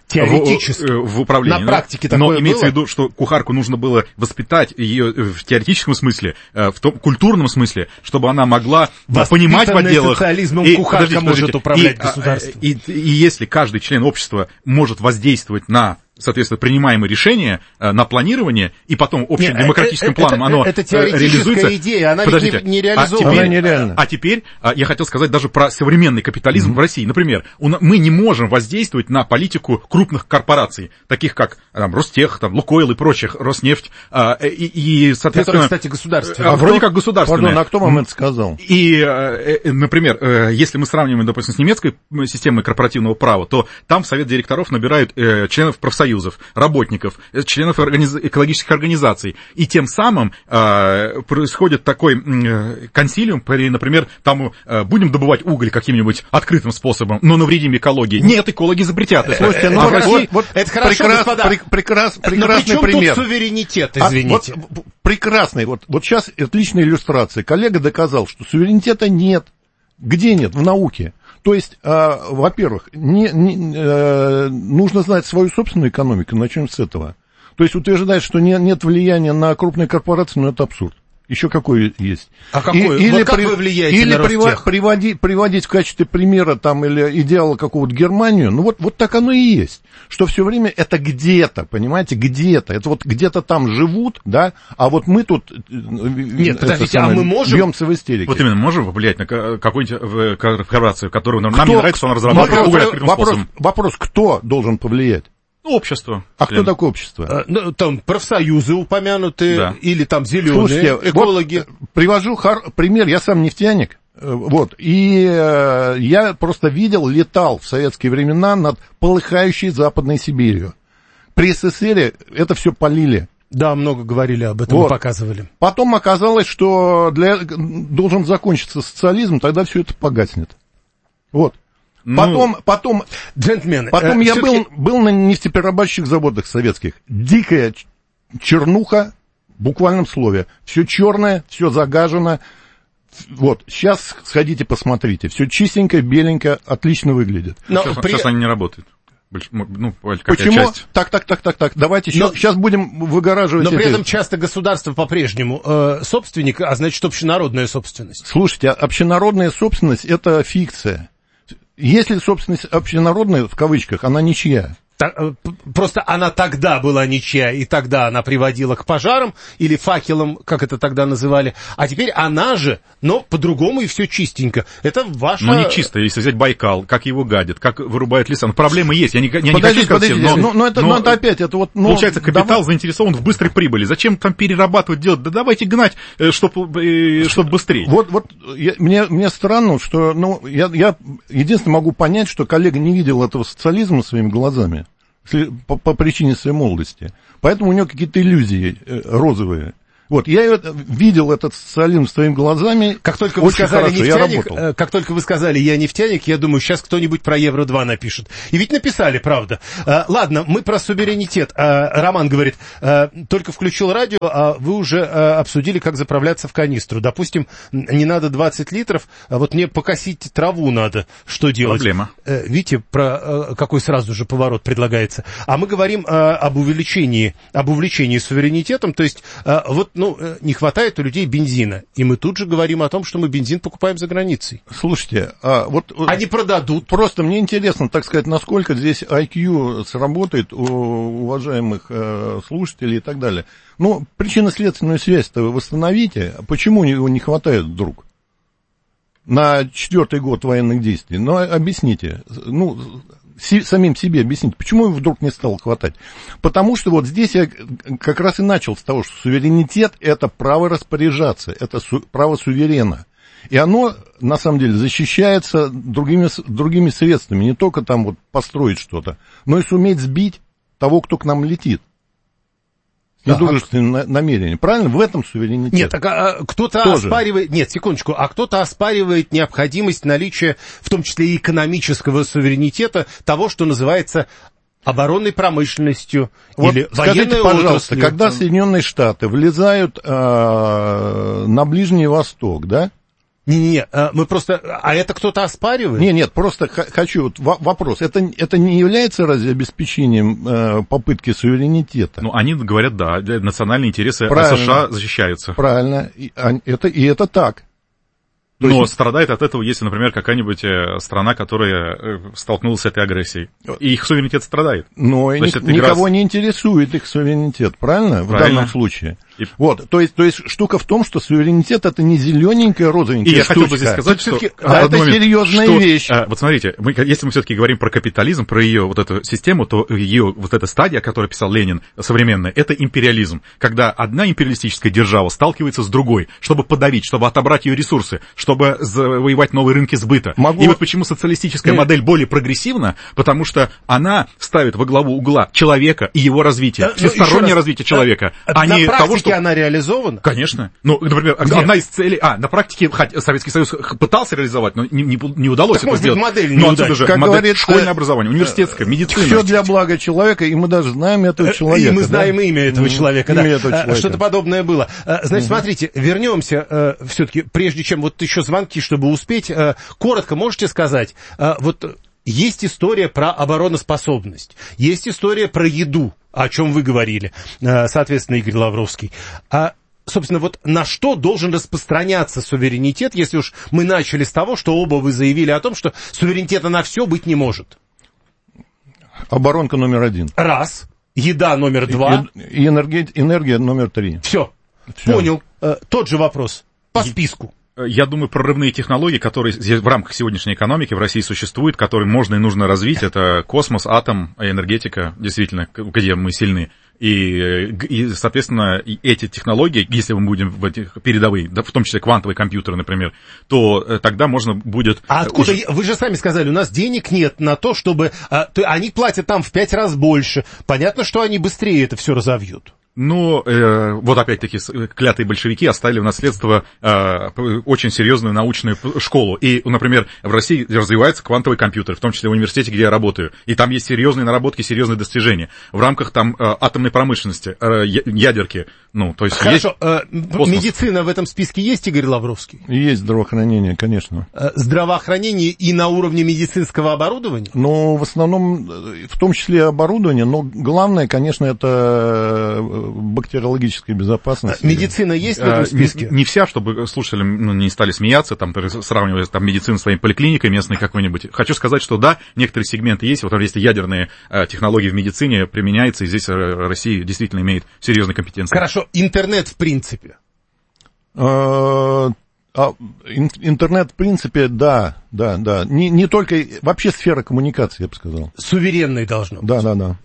в управлении. На практике такое было? Но имеется в виду, что кухарку нужно было воспитать ее в теоретическом смысле, в том культурном смысле, чтобы она могла понимать в отделах. Социализмом кухарка может управлять государством. И если каждый член общества может воздействовать на, соответственно, принимаемые решения на планирование, и потом общим демократическим планом оно реализуется. Это теоретическая идея, она ведь не реализована. А теперь я хотел сказать даже про современный капитализм в России. Например, мы не можем воздействовать на политику крупных корпораций, таких как Ростех, Лукойл и прочих, Роснефть, и соответственно... Которые, кстати, государственные. Вроде как государственные. Пардон, а кто вам это сказал? И, например, если мы сравниваем, допустим, с немецкой системой корпоративного права, то там в совет директоров набирают членов профсоюзов, работников, членов экологических организаций. И тем самым происходит такой консилиум, например, там будем добывать уголь каким-нибудь открытым способом, но навредим экологии. Нет, экологи запретят. Слушайте, в России... это хорошо, господа. Прекрасный пример. Тут суверенитет, извините. Прекрасный. Вот сейчас отличная иллюстрация. Коллега доказал, что суверенитета нет. Где нет? В науке. То есть, во-первых, нужно знать свою собственную экономику, начнем с этого. То есть утверждать, что нет влияния на крупные корпорации, это абсурд. Еще какой есть. А какой? Или как вы влияете на Ростех? Приводить в качестве примера там, или идеала какого-то Германию, вот так оно и есть. Что все время это где-то, понимаете, где-то. Это вот где-то там живут, да, а вот мы тут... Нет, подождите, мы можем... Бьемся в истерике. Вот именно, можем повлиять на какую-нибудь корпорацию, которую нам не нравится, что она разрабатывает уголь открытым способом? Вопрос, кто должен повлиять? Общество. Кто такое общество? Там профсоюзы упомянуты, да. Или там зеленые, слушайте, экологи. Вот, привожу пример, я сам нефтяник, и я просто летал в советские времена над полыхающей Западной Сибирью. При СССР это все полили. Да, много говорили об этом, показывали. Потом оказалось, что должен закончиться социализм, тогда все это погаснет. Потом джентльмены, я был на нефтеперерабатывающих заводах советских. Дикая чернуха, в буквальном слове. Все черное, все загажено. Сейчас сходите, посмотрите. Все чистенько, беленько, отлично выглядит. Сейчас они не работают. Почему? Часть. Так. Давайте сейчас будем выгораживать. Но при этом часто государство по-прежнему собственник, а значит общенародная собственность. Слушайте, общенародная собственность — это фикция. Если собственность общенародная, в кавычках, она ничья. Просто она тогда была ничья, и тогда она приводила к пожарам или факелам, как это тогда называли. А теперь она же, но по-другому и все чистенько. Это ваша... Ну, не чисто, если взять Байкал, как его гадят, как вырубают леса. Но проблемы есть. Я не хочу сказать всем, но это опять... Это вот, получается, капитал заинтересован в быстрой прибыли. Зачем там перерабатывать, делать? Да давайте гнать, чтобы быстрее. Мне странно, что... Я единственное могу понять, что коллега не видел этого социализма своими глазами. По причине своей молодости. Поэтому у него какие-то иллюзии розовые. Вот, я видел этот социализм своими глазами. Как только вы сказали нефтяник, я нефтяник, я думаю, сейчас кто-нибудь про Евро-2 напишет. И ведь написали, правда. Ладно, мы про суверенитет. Роман говорит, только включил радио, а вы уже обсудили, как заправляться в канистру. Допустим, не надо 20 литров, а вот мне покосить траву надо. Что делать? Проблема. Видите, про какой сразу же поворот предлагается. А мы говорим об увеличении суверенитетом, то есть не хватает у людей бензина. И мы тут же говорим о том, что мы бензин покупаем за границей. Слушайте, они продадут. Просто мне интересно, так сказать, насколько здесь IQ сработает у уважаемых слушателей и так далее. Причинно-следственную связь-то вы восстановите. Почему его не хватает вдруг? На 4-й год военных действий. Объясните. Самим себе объясните, почему его вдруг не стало хватать. Потому что вот здесь я как раз и начал с того, что суверенитет – это право распоряжаться, это право суверена. И оно, на самом деле, защищается другими средствами, не только там вот построить что-то, но и суметь сбить того, кто к нам летит. Недружественное намерение. Правильно? В этом суверенитет. Нет, кто-то оспаривает... Нет, секундочку. А кто-то оспаривает необходимость наличия, в том числе и экономического суверенитета, того, что называется оборонной промышленностью или скажите, пожалуйста, когда Соединенные Штаты влезают на Ближний Восток, да? Не-не-не, мы просто... А это кто-то оспаривает? Нет, просто хочу... вопрос. Это не является разве обеспечением попытки суверенитета? Они говорят, да, национальные интересы США защищаются. Правильно, и это так. Но страдает от этого, если, например, какая-нибудь страна, которая столкнулась с этой агрессией. И их суверенитет страдает. Но никого не интересует их суверенитет, правильно? В данном случае. То есть штука в том, что суверенитет — это не зелененькая, розовенькая штучка. И я хотел бы здесь сказать, что... это серьезная вещь. Вот смотрите, если мы все-таки говорим про капитализм, про ее вот эту систему, то ее вот эта стадия, о которой писал Ленин, современная, это империализм. Когда одна империалистическая держава сталкивается с другой, чтобы подавить, чтобы отобрать ее ресурсы, чтобы завоевать новые рынки сбыта. И вот почему социалистическая модель более прогрессивна, потому что она ставит во главу угла человека и его развитие, всестороннее развитие человека, а не того, что... она реализована? Конечно. Например, одна из целей... на практике Советский Союз пытался реализовать, но не удалось это сделать. Модель но отсюда же модель школьное образование, университетское, медицина. Все для блага человека, и мы даже знаем этого человека. И мы знаем имя этого человека, да. Что-то подобное было. Значит, смотрите, вернемся все-таки, прежде чем вот еще звонки, чтобы успеть. Коротко можете сказать, есть история про обороноспособность, есть история про еду, о чем вы говорили, соответственно, Игорь Лавровский. Собственно, на что должен распространяться суверенитет, если уж мы начали с того, что оба вы заявили о том, что суверенитета на все быть не может? Оборонка номер 1. Раз. Еда номер 2. И энергия номер 3. Все. Понял. Тот же вопрос. По списку. Я думаю, прорывные технологии, которые в рамках сегодняшней экономики в России существуют, которые можно и нужно развить, это космос, атом, энергетика, действительно, где мы сильны. И соответственно, эти технологии, если мы будем в этих передовые, в том числе квантовые компьютеры, например, то тогда можно будет... А откуда? Вы же сами сказали, у нас денег нет на то, чтобы... Они платят там в 5 раз больше. Понятно, что они быстрее это все разовьют. Вот опять-таки клятые большевики оставили в наследство очень серьезную научную школу. И, например, в России развивается квантовый компьютер, в том числе в университете, где я работаю. И там есть серьезные наработки, серьезные достижения. В рамках там атомной промышленности, ядерки. То есть хорошо, медицина в этом списке есть, Игорь Лавровский? Есть здравоохранение, конечно. Здравоохранение и на уровне медицинского оборудования? В основном, в том числе оборудование, но главное, конечно, это бактериологической безопасности. Медицина есть в этом списке? Не вся, чтобы слушатели не стали смеяться, там, сравнивая там, медицину с своей поликлиникой местной какой-нибудь. Хочу сказать, что да, некоторые сегменты есть. Вот если ядерные технологии в медицине применяются, и здесь Россия действительно имеет серьезные компетенции. Хорошо, интернет в принципе. Интернет, в принципе, да. Не только, вообще сфера коммуникации, я бы сказал. Суверенной должно быть. Да.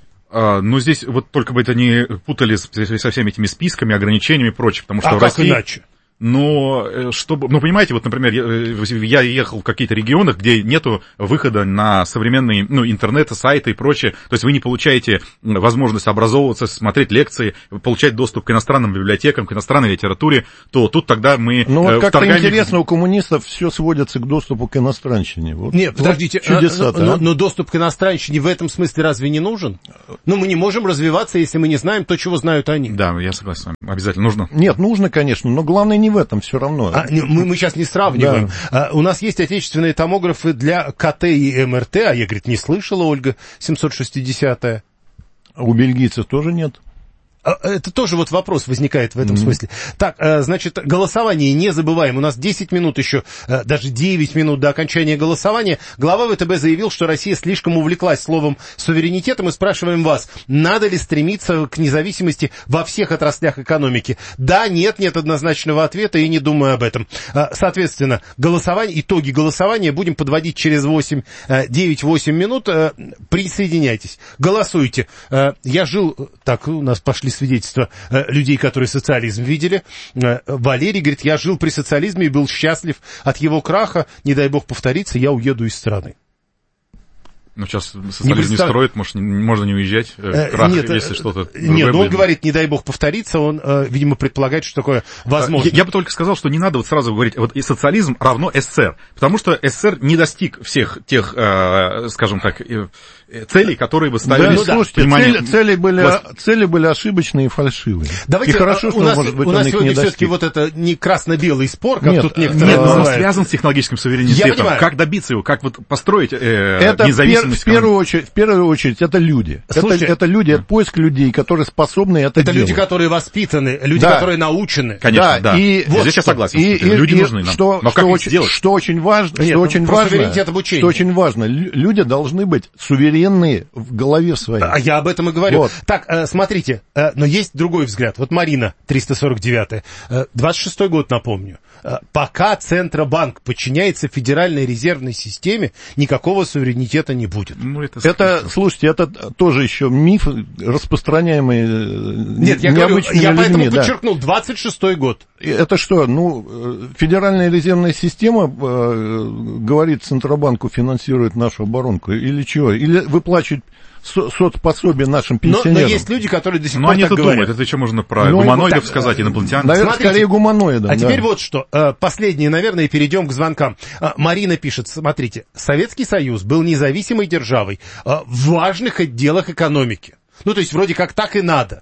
Но здесь вот только бы это не путали со всеми этими списками, ограничениями и прочее, потому что в России... как иначе? Но, чтобы, понимаете, вот, например, я ехал в каких-то регионах, где нету выхода на современные, интернет, сайты и прочее, то есть вы не получаете возможность образовываться, смотреть лекции, получать доступ к иностранным библиотекам, к иностранной литературе, то тут тогда мы... как-то интересно, у коммунистов все сводится к доступу к иностранщине. Нет, подождите, но доступ к иностранщине в этом смысле разве не нужен? Мы не можем развиваться, если мы не знаем то, чего знают они. Да, я согласен с вами, обязательно нужно. Нет, нужно, конечно, но главное не в этом все равно. Мы сейчас не сравниваем. Да. У нас есть отечественные томографы для КТ и МРТ, а я, говорит, не слышала, Ольга, 760-я. А у бельгийцев тоже нет? Это тоже вот вопрос возникает в этом смысле. Так, значит, голосование не забываем. У нас 10 минут еще, даже 9 минут до окончания голосования. Глава ВТБ заявил, что Россия слишком увлеклась словом суверенитета. Мы спрашиваем вас, надо ли стремиться к независимости во всех отраслях экономики? Да, нет однозначного ответа и не думаю об этом. Соответственно, итоги голосования будем подводить через 9-8 минут. Присоединяйтесь, голосуйте. Я жил... Так, у нас пошли свидетельства людей, которые социализм видели. Валерий говорит, я жил при социализме и был счастлив от его краха. Не дай бог повториться, я уеду из страны. Сейчас социализм не строит, может, можно не уезжать, крах, нет, если что-то... Нет, он говорит, не дай бог повториться, он, видимо, предполагает, что такое возможно. Я бы только сказал, что не надо вот сразу говорить, вот и социализм равно СССР, потому что СССР не достиг всех тех, скажем так, целей, которые вы ставили. Слушайте, цели были ошибочные и фальшивые. Давайте, и хорошо, что, может быть, у нас сегодня все-таки вот это не красно-белый спор, как тут некоторые называют. Он связан с технологическим суверенитетом. Как добиться его, как вот построить независимость? В первую очередь, это люди. Это люди, это поиск людей, которые способны это делать. Это люди, которые воспитаны, люди, которые научены. Конечно, да. Здесь я согласен. Люди нужны нам. Но как их сделать? Что очень важно, люди должны быть суверенные в голове своей. А я об этом и говорю. Вот. Так, смотрите, но есть другой взгляд. Вот Марина, 349-я, 26-й год, напомню. Пока Центробанк подчиняется Федеральной резервной системе, никакого суверенитета не будет. Слушайте, это тоже еще миф, распространяемый Нет, я поэтому подчеркнул, 26-й год. Это что, Федеральная резервная система, говорит Центробанку, финансирует нашу оборонку, или чего? Или выплачивает соцпособие нашим пенсионерам. Но есть люди, которые до сих пор так говорят. Но они-то думают, это еще можно про гуманоидов сказать, инопланетян. Наверное, скорее гуманоидов. А теперь вот что, последнее, наверное, и перейдем к звонкам. Марина пишет, смотрите, Советский Союз был независимой державой в важных отделах экономики. То есть вроде как так и надо.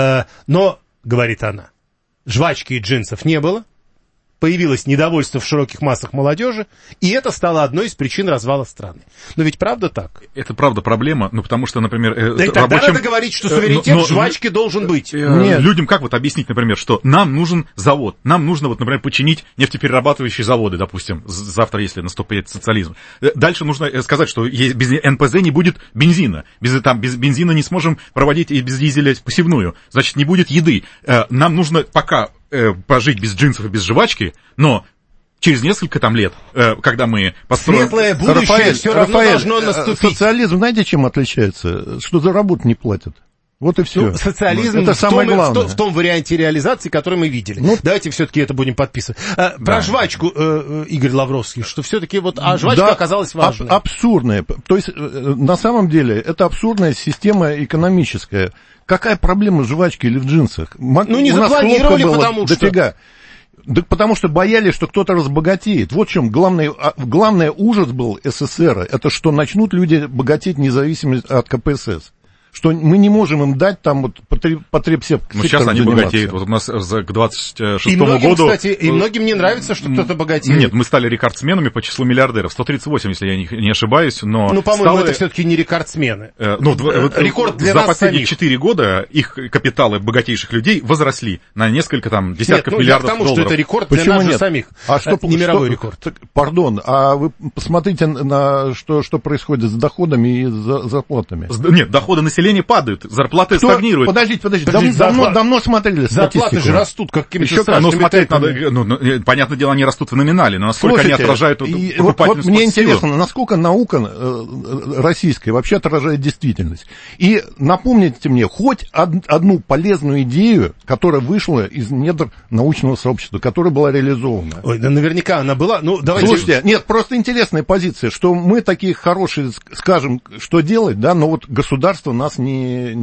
Но, говорит она, жвачки и джинсов не было. Появилось недовольство в широких массах молодежи, и это стало одной из причин развала страны. Но ведь правда так? Это правда проблема, потому что, например... Да и тогда надо говорить, что суверенитет в жвачке должен быть. Людям как вот объяснить, например, что нам нужен завод, нам нужно, например, починить нефтеперерабатывающие заводы, допустим, завтра, если наступит социализм. Дальше нужно сказать, что без НПЗ не будет бензина, без бензина не сможем проводить и без дизеля посевную, значит, не будет еды. Нам нужно пока... пожить без джинсов и без жвачки, но через несколько лет, когда мы построим... Светлое будущее все равно должно наступить. Социализм, знаете, чем отличается? Что за работу не платят. Вот и все. Социализм это самое главное. В том варианте реализации, который мы видели. Давайте все-таки это будем подписывать. Про жвачку, Игорь Лавровский, что все-таки жвачка оказалась важной. Абсурдная. То есть, на самом деле, это абсурдная система экономическая. Какая проблема в жвачке или в джинсах? Не запланировали, потому что... Дофига. Да потому что боялись, что кто-то разбогатеет. Вот в чем главный ужас был СССР. Это что начнут люди богатеть независимо от КПСС. что мы не можем им дать там вот потребсектор Ну, сейчас они заниматься. богатеют. Вот у нас к 26 многим, году... кстати, и многим не нравится, что кто-то богатеет. Нет, мы стали рекордсменами по числу миллиардеров. 138, если я не ошибаюсь, но... Ну, по-моему, это все-таки не рекордсмены. Рекорд для за нас последние самих. 4 года их капиталы богатейших людей возросли на несколько там десятков миллиардов я к тому, долларов. что это рекорд Почему для нас же нет? самих. А что, не мировой что, рекорд. Так, пардон, а вы посмотрите на что происходит с доходами и зарплатами. Нет, доходы населения падают, зарплаты стагнируют. Подождите, давно смотрели зарплаты статистику. же растут, как какими-то Еще страшными смотреть темпами. надо, понятное дело, они растут в номинале, но насколько они отражают покупательную вот мне силу. интересно, насколько наука российская вообще отражает действительность. И напомните мне хоть одну полезную идею, которая вышла из недр научного сообщества, которая была реализована. Ой, да наверняка она была. Ну, давайте... Слушайте, нет, просто интересная позиция, что мы такие хорошие, скажем, что делать, да, но вот государство нас не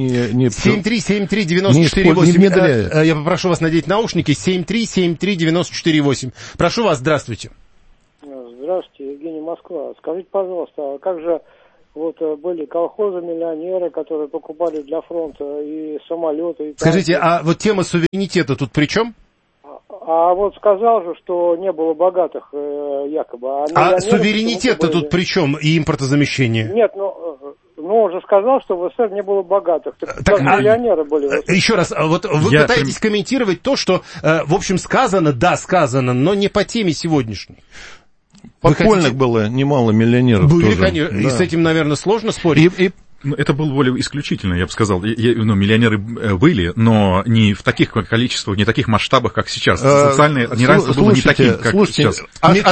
7373948. Я попрошу вас надеть наушники. 7373948. Прошу вас, здравствуйте. Здравствуйте, Евгений, Москва. Скажите, пожалуйста, а как же вот были колхозы-миллионеры, которые покупали для фронта и самолеты? И скажите, а вот тема суверенитета тут при чем? А вот сказал же, что не было богатых якобы. А суверенитет-то тут при чем и импортозамещение? Нет, ну он же сказал, что в СССР не было богатых. Так миллионеры были. Еще раз, вот вы пытаетесь комментировать то, что, в общем, сказано, но не по теме сегодняшней. Подпольных было немало миллионеров. Были, тоже. конечно, Да. И с этим, наверное, сложно спорить. Это было более исключительно, я бы сказал. Миллионеры были, но не в таких количествах, не в таких масштабах, как сейчас. Социальное неравенство было не таким, как сейчас.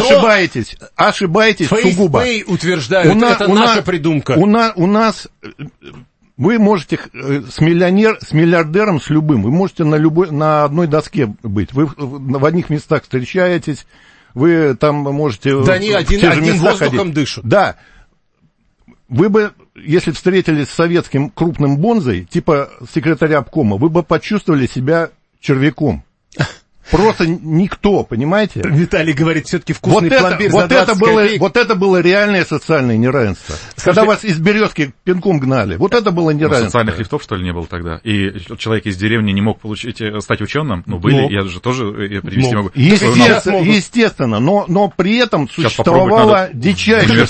Ошибаетесь сугубо. Фейспэй утверждают, это наша придумка. У нас... Вы можете с миллиардером, с любым, вы можете на одной доске быть. Вы в одних местах встречаетесь, вы там можете... Да они одним воздухом дышат. Да. Вы бы, если встретились с советским крупным бонзой, типа секретаря обкома, вы бы почувствовали себя червяком. Просто никто, понимаете? Виталий говорит, все-таки вкусный пломбир за 20 копеек. Вот это было реальное социальное неравенство. Когда вас из березки пинком гнали. Вот это было неравенство. Социальных лифтов, что ли, не было тогда? И человек из деревни не мог стать ученым? Ну, были, я же тоже привести могу. Естественно, но при этом существовало дичайшее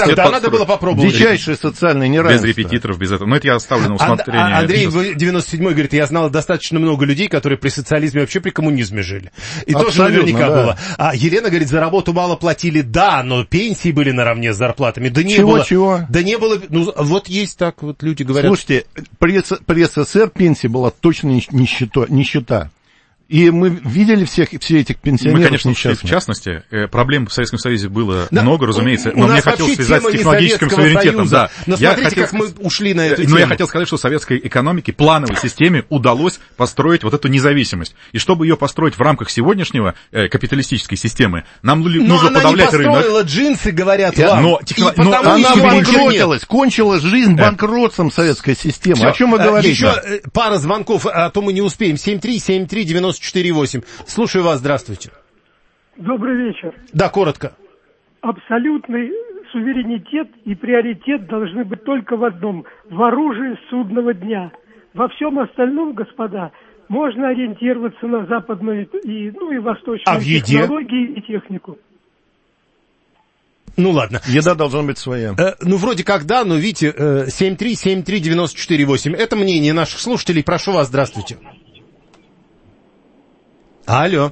социальное неравенство. Без репетиторов, без этого. Но это я оставлю на усмотрение. Андрей 97-й говорит, я знал достаточно много людей, которые при социализме, вообще при коммунизме жили. И тоже наверняка было. А Елена говорит, за работу мало платили, да, но пенсии были наравне с зарплатами. Да не было. Чего? Да не было. Ну, вот есть так, вот люди говорят. Слушайте, при СССР пенсия была точно нищета. И мы видели все этих пенсионеров. Мы, конечно, в частности, проблем в Советском Союзе было много, разумеется, но мне хотелось связать с технологическим суверенитетом. Да. Но смотрите, как мы ушли на эту тему. Но я хотел сказать, что советской экономике, плановой системе удалось построить вот эту независимость. И чтобы ее построить в рамках сегодняшнего капиталистической системы, нам нужно подавлять рынок. Но она не построила джинсы, говорят вам. Но она банкротилась, кончилась жизнь банкротством советской системы. О чем вы говорите? Еще пара звонков, а то мы не успеем. 7373948. Слушаю вас, здравствуйте. Добрый вечер. Да, коротко. Абсолютный суверенитет и приоритет должны быть только в одном – в оружии судного дня. Во всем остальном, господа, можно ориентироваться на западную и восточную технологии и технику. Ну ладно. Еда должна быть своя. Вроде как да, но видите, 7373948. Это мнение наших слушателей. Прошу вас, здравствуйте. Алло.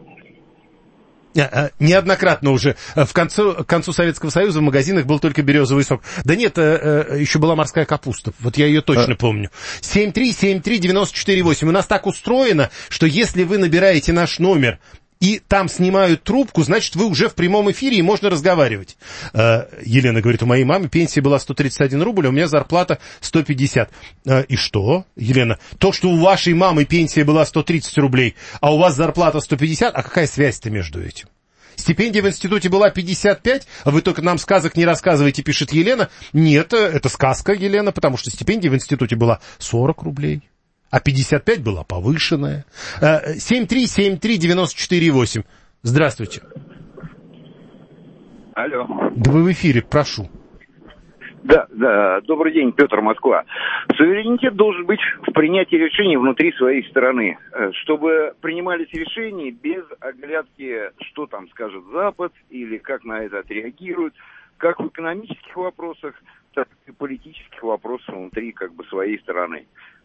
Неоднократно уже к концу Советского Союза в магазинах был только березовый сок. Да нет, еще была морская капуста. Вот я ее точно помню. 7373948. У нас так устроено, что если вы набираете наш номер и там снимают трубку, значит, вы уже в прямом эфире и можно разговаривать. Елена говорит, у моей мамы пенсия была 131 рубль, а у меня зарплата 150. И что, Елена? То, что у вашей мамы пенсия была 130 рублей, а у вас зарплата 150, а какая связь-то между этим? Стипендия в институте была 55, а вы только нам сказок не рассказываете, пишет Елена. Нет, это сказка, Елена, потому что стипендия в институте была 40 рублей. А 55 была повышенная. 7373948. Здравствуйте. Алло. Да вы в эфире, прошу. Да, добрый день, Петр, Москва. Суверенитет должен быть в принятии решений внутри своей страны, чтобы принимались решения без оглядки, что там скажет Запад или как на это отреагируют, как в экономических вопросах, так и политических вопросах внутри своей страны.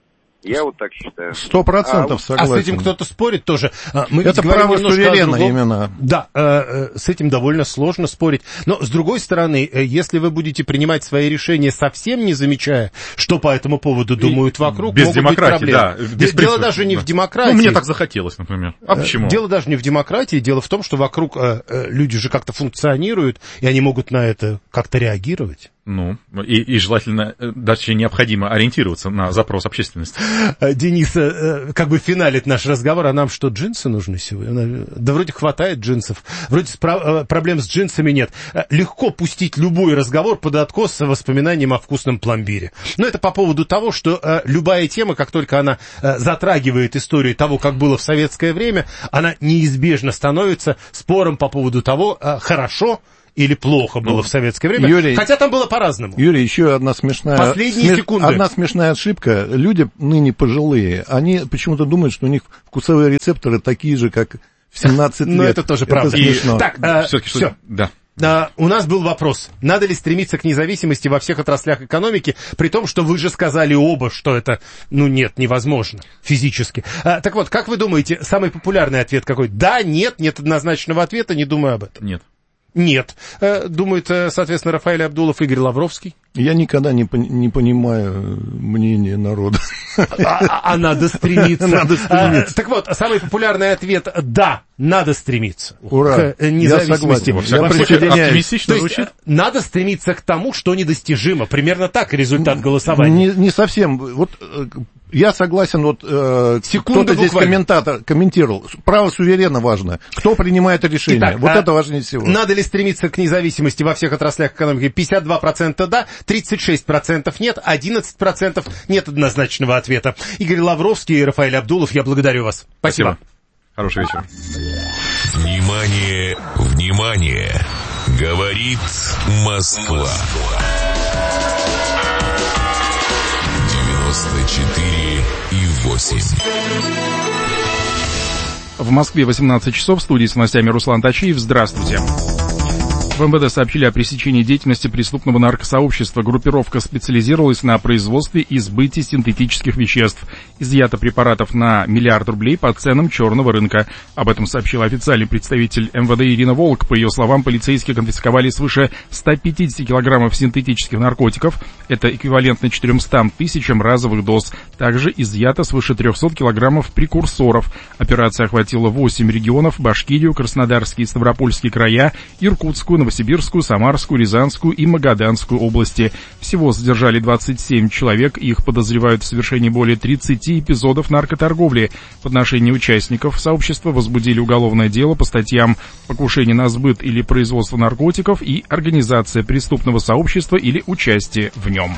Я вот так считаю. 100% согласен. А с этим кто-то спорит тоже. Мы это право суверена именно. Да, с этим довольно сложно спорить. Но, с другой стороны, если вы будете принимать свои решения совсем не замечая, что по этому поводу думают вокруг, без могут демократии, быть проблемы. Да, Дело даже не в демократии. Мне так захотелось, например. А почему? Дело даже не в демократии. Дело в том, что вокруг люди же как-то функционируют, и они могут на это как-то реагировать. И желательно, даже необходимо ориентироваться на запрос общественности. Денис финалит наш разговор, а нам что, джинсы нужны сегодня? Да вроде хватает джинсов, вроде проблем с джинсами нет. Легко пустить любой разговор под откос с воспоминанием о вкусном пломбире. Но это по поводу того, что любая тема, как только она затрагивает историю того, как было в советское время, она неизбежно становится спором по поводу того, хорошо или плохо было в советское время, Юрий, хотя там было по-разному. Юрий, еще одна секунды. Одна смешная ошибка. Люди ныне пожилые, они почему-то думают, что у них вкусовые рецепторы такие же, как в 17 лет. Ну, это тоже правда. Смешно. Так, все. Да. У нас был вопрос, надо ли стремиться к независимости во всех отраслях экономики, при том, что вы же сказали оба, что это, нет, невозможно физически. Так вот, как вы думаете, самый популярный ответ какой? Да, нет однозначного ответа, не думаю об этом. Нет. Думает, соответственно, Рафаэль Абдулов, Игорь Лавровский. Я никогда не понимаю мнение народа. А надо стремиться. Так вот, самый популярный ответ – да, надо стремиться. Ура. К независимости. Я присоединяюсь. То есть, надо стремиться к тому, что недостижимо. Примерно так результат голосования. Не совсем. Вот я согласен, кто-то здесь комментировал. Право суверена важно. Кто принимает решение? Итак, это важнее всего. Надо ли стремиться к независимости во всех отраслях экономики? 52% да, 36% нет, 11% нет однозначного ответа. Игорь Лавровский и Рафаэль Абдулов, я благодарю вас. Спасибо. Хороший вечер. Внимание, внимание! Говорит Москва. 94,8. В Москве 18 часов, в студии с новостями Руслан Тачиев. Здравствуйте. В МВД сообщили о пресечении деятельности преступного наркосообщества. Группировка специализировалась на производстве и сбыте синтетических веществ. Изъято препаратов на 1 миллиард рублей по ценам черного рынка. Об этом сообщил официальный представитель МВД Ирина Волк. По ее словам, полицейские конфисковали свыше 150 килограммов синтетических наркотиков. Это эквивалентно 400 тысячам разовых доз. Также изъято свыше 300 килограммов прекурсоров. Операция охватила 8 регионов: Башкирию, Краснодарский и Ставропольский края, Иркутскую, Новосибирскую, Самарскую, Рязанскую и Магаданскую области. Всего задержали 27 человек, их подозревают в совершении более 30 эпизодов наркоторговли. В отношении участников сообщества возбудили уголовное дело по статьям «Покушение на сбыт или производство наркотиков» и «Организация преступного сообщества или участие в нем».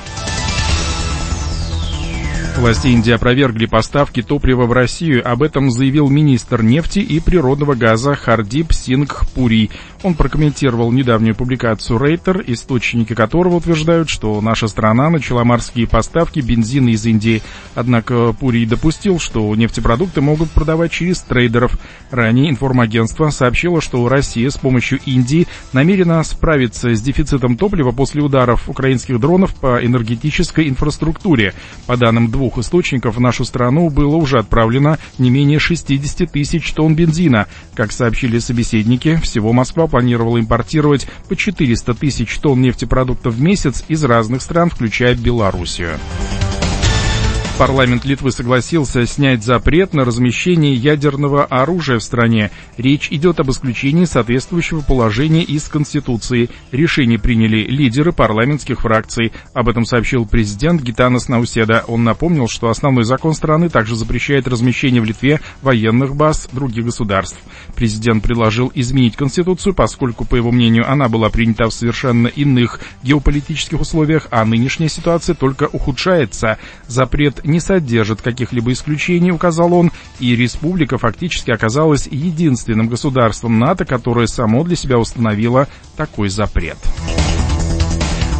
Власти Индии опровергли поставки топлива в Россию. Об этом заявил министр нефти и природного газа Хардип Сингх Пури. Он прокомментировал недавнюю публикацию Рейтер, источники которого утверждают, что наша страна начала морские поставки бензина из Индии. Однако Пури допустил, что нефтепродукты могут продавать через трейдеров. Ранее информагентство сообщило, что Россия с помощью Индии намерена справиться с дефицитом топлива после ударов украинских дронов по энергетической инфраструктуре. По данным двух источников, в нашу страну было уже отправлено не менее 60 тысяч тонн бензина. Как сообщили собеседники, всего Москва планировала импортировать по 400 тысяч тонн нефтепродуктов в месяц из разных стран, включая Белоруссию. Парламент Литвы согласился снять запрет на размещение ядерного оружия в стране. Речь идет об исключении соответствующего положения из Конституции. Решение приняли лидеры парламентских фракций. Об этом сообщил президент Гитанас Науседа. Он напомнил, что основной закон страны также запрещает размещение в Литве военных баз других государств. Президент предложил изменить Конституцию, поскольку, по его мнению, она была принята в совершенно иных геополитических условиях, а нынешняя ситуация только ухудшается. Запрет не содержит каких-либо исключений, указал он, и республика фактически оказалась единственным государством НАТО, которое само для себя установило такой запрет.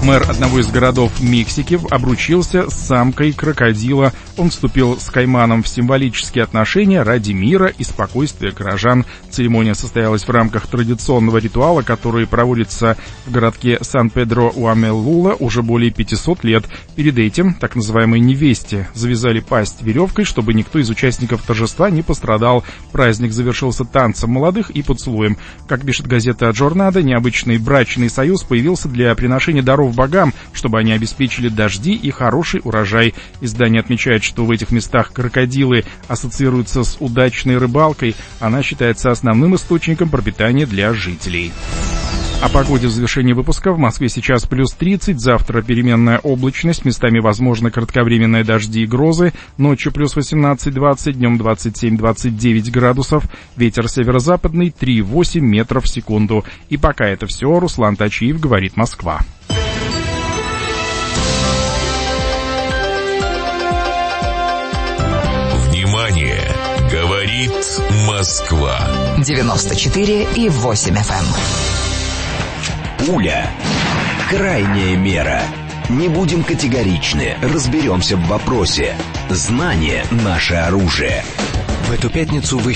Мэр одного из городов Мексики обручился с самкой крокодила. Он вступил с кайманом в символические отношения ради мира и спокойствия горожан. Церемония состоялась в рамках традиционного ритуала, который проводится в городке Сан-Педро-Уамелула уже более 500 лет. Перед этим так называемой невесте завязали пасть веревкой, чтобы никто из участников торжества не пострадал. Праздник завершился танцем молодых и поцелуем. Как пишет газета «Джорнадо», необычный брачный союз появился для приношения даров богам, чтобы они обеспечили дожди и хороший урожай. Издание отмечает, что в этих местах крокодилы ассоциируются с удачной рыбалкой. Она считается основным источником пропитания для жителей. О погоде в завершении выпуска. В Москве сейчас плюс 30, завтра переменная облачность, местами возможны кратковременные дожди и грозы, ночью плюс 18-20, днем 27-29 градусов, ветер северо-западный 3,8 метров в секунду. И пока это все, Руслан Тачиев, говорит Москва. Внимание! Говорит Москва. 94,8 FM. Пуля. Крайняя мера. Не будем категоричны, разберемся в вопросе. Знание – наше оружие. В эту пятницу в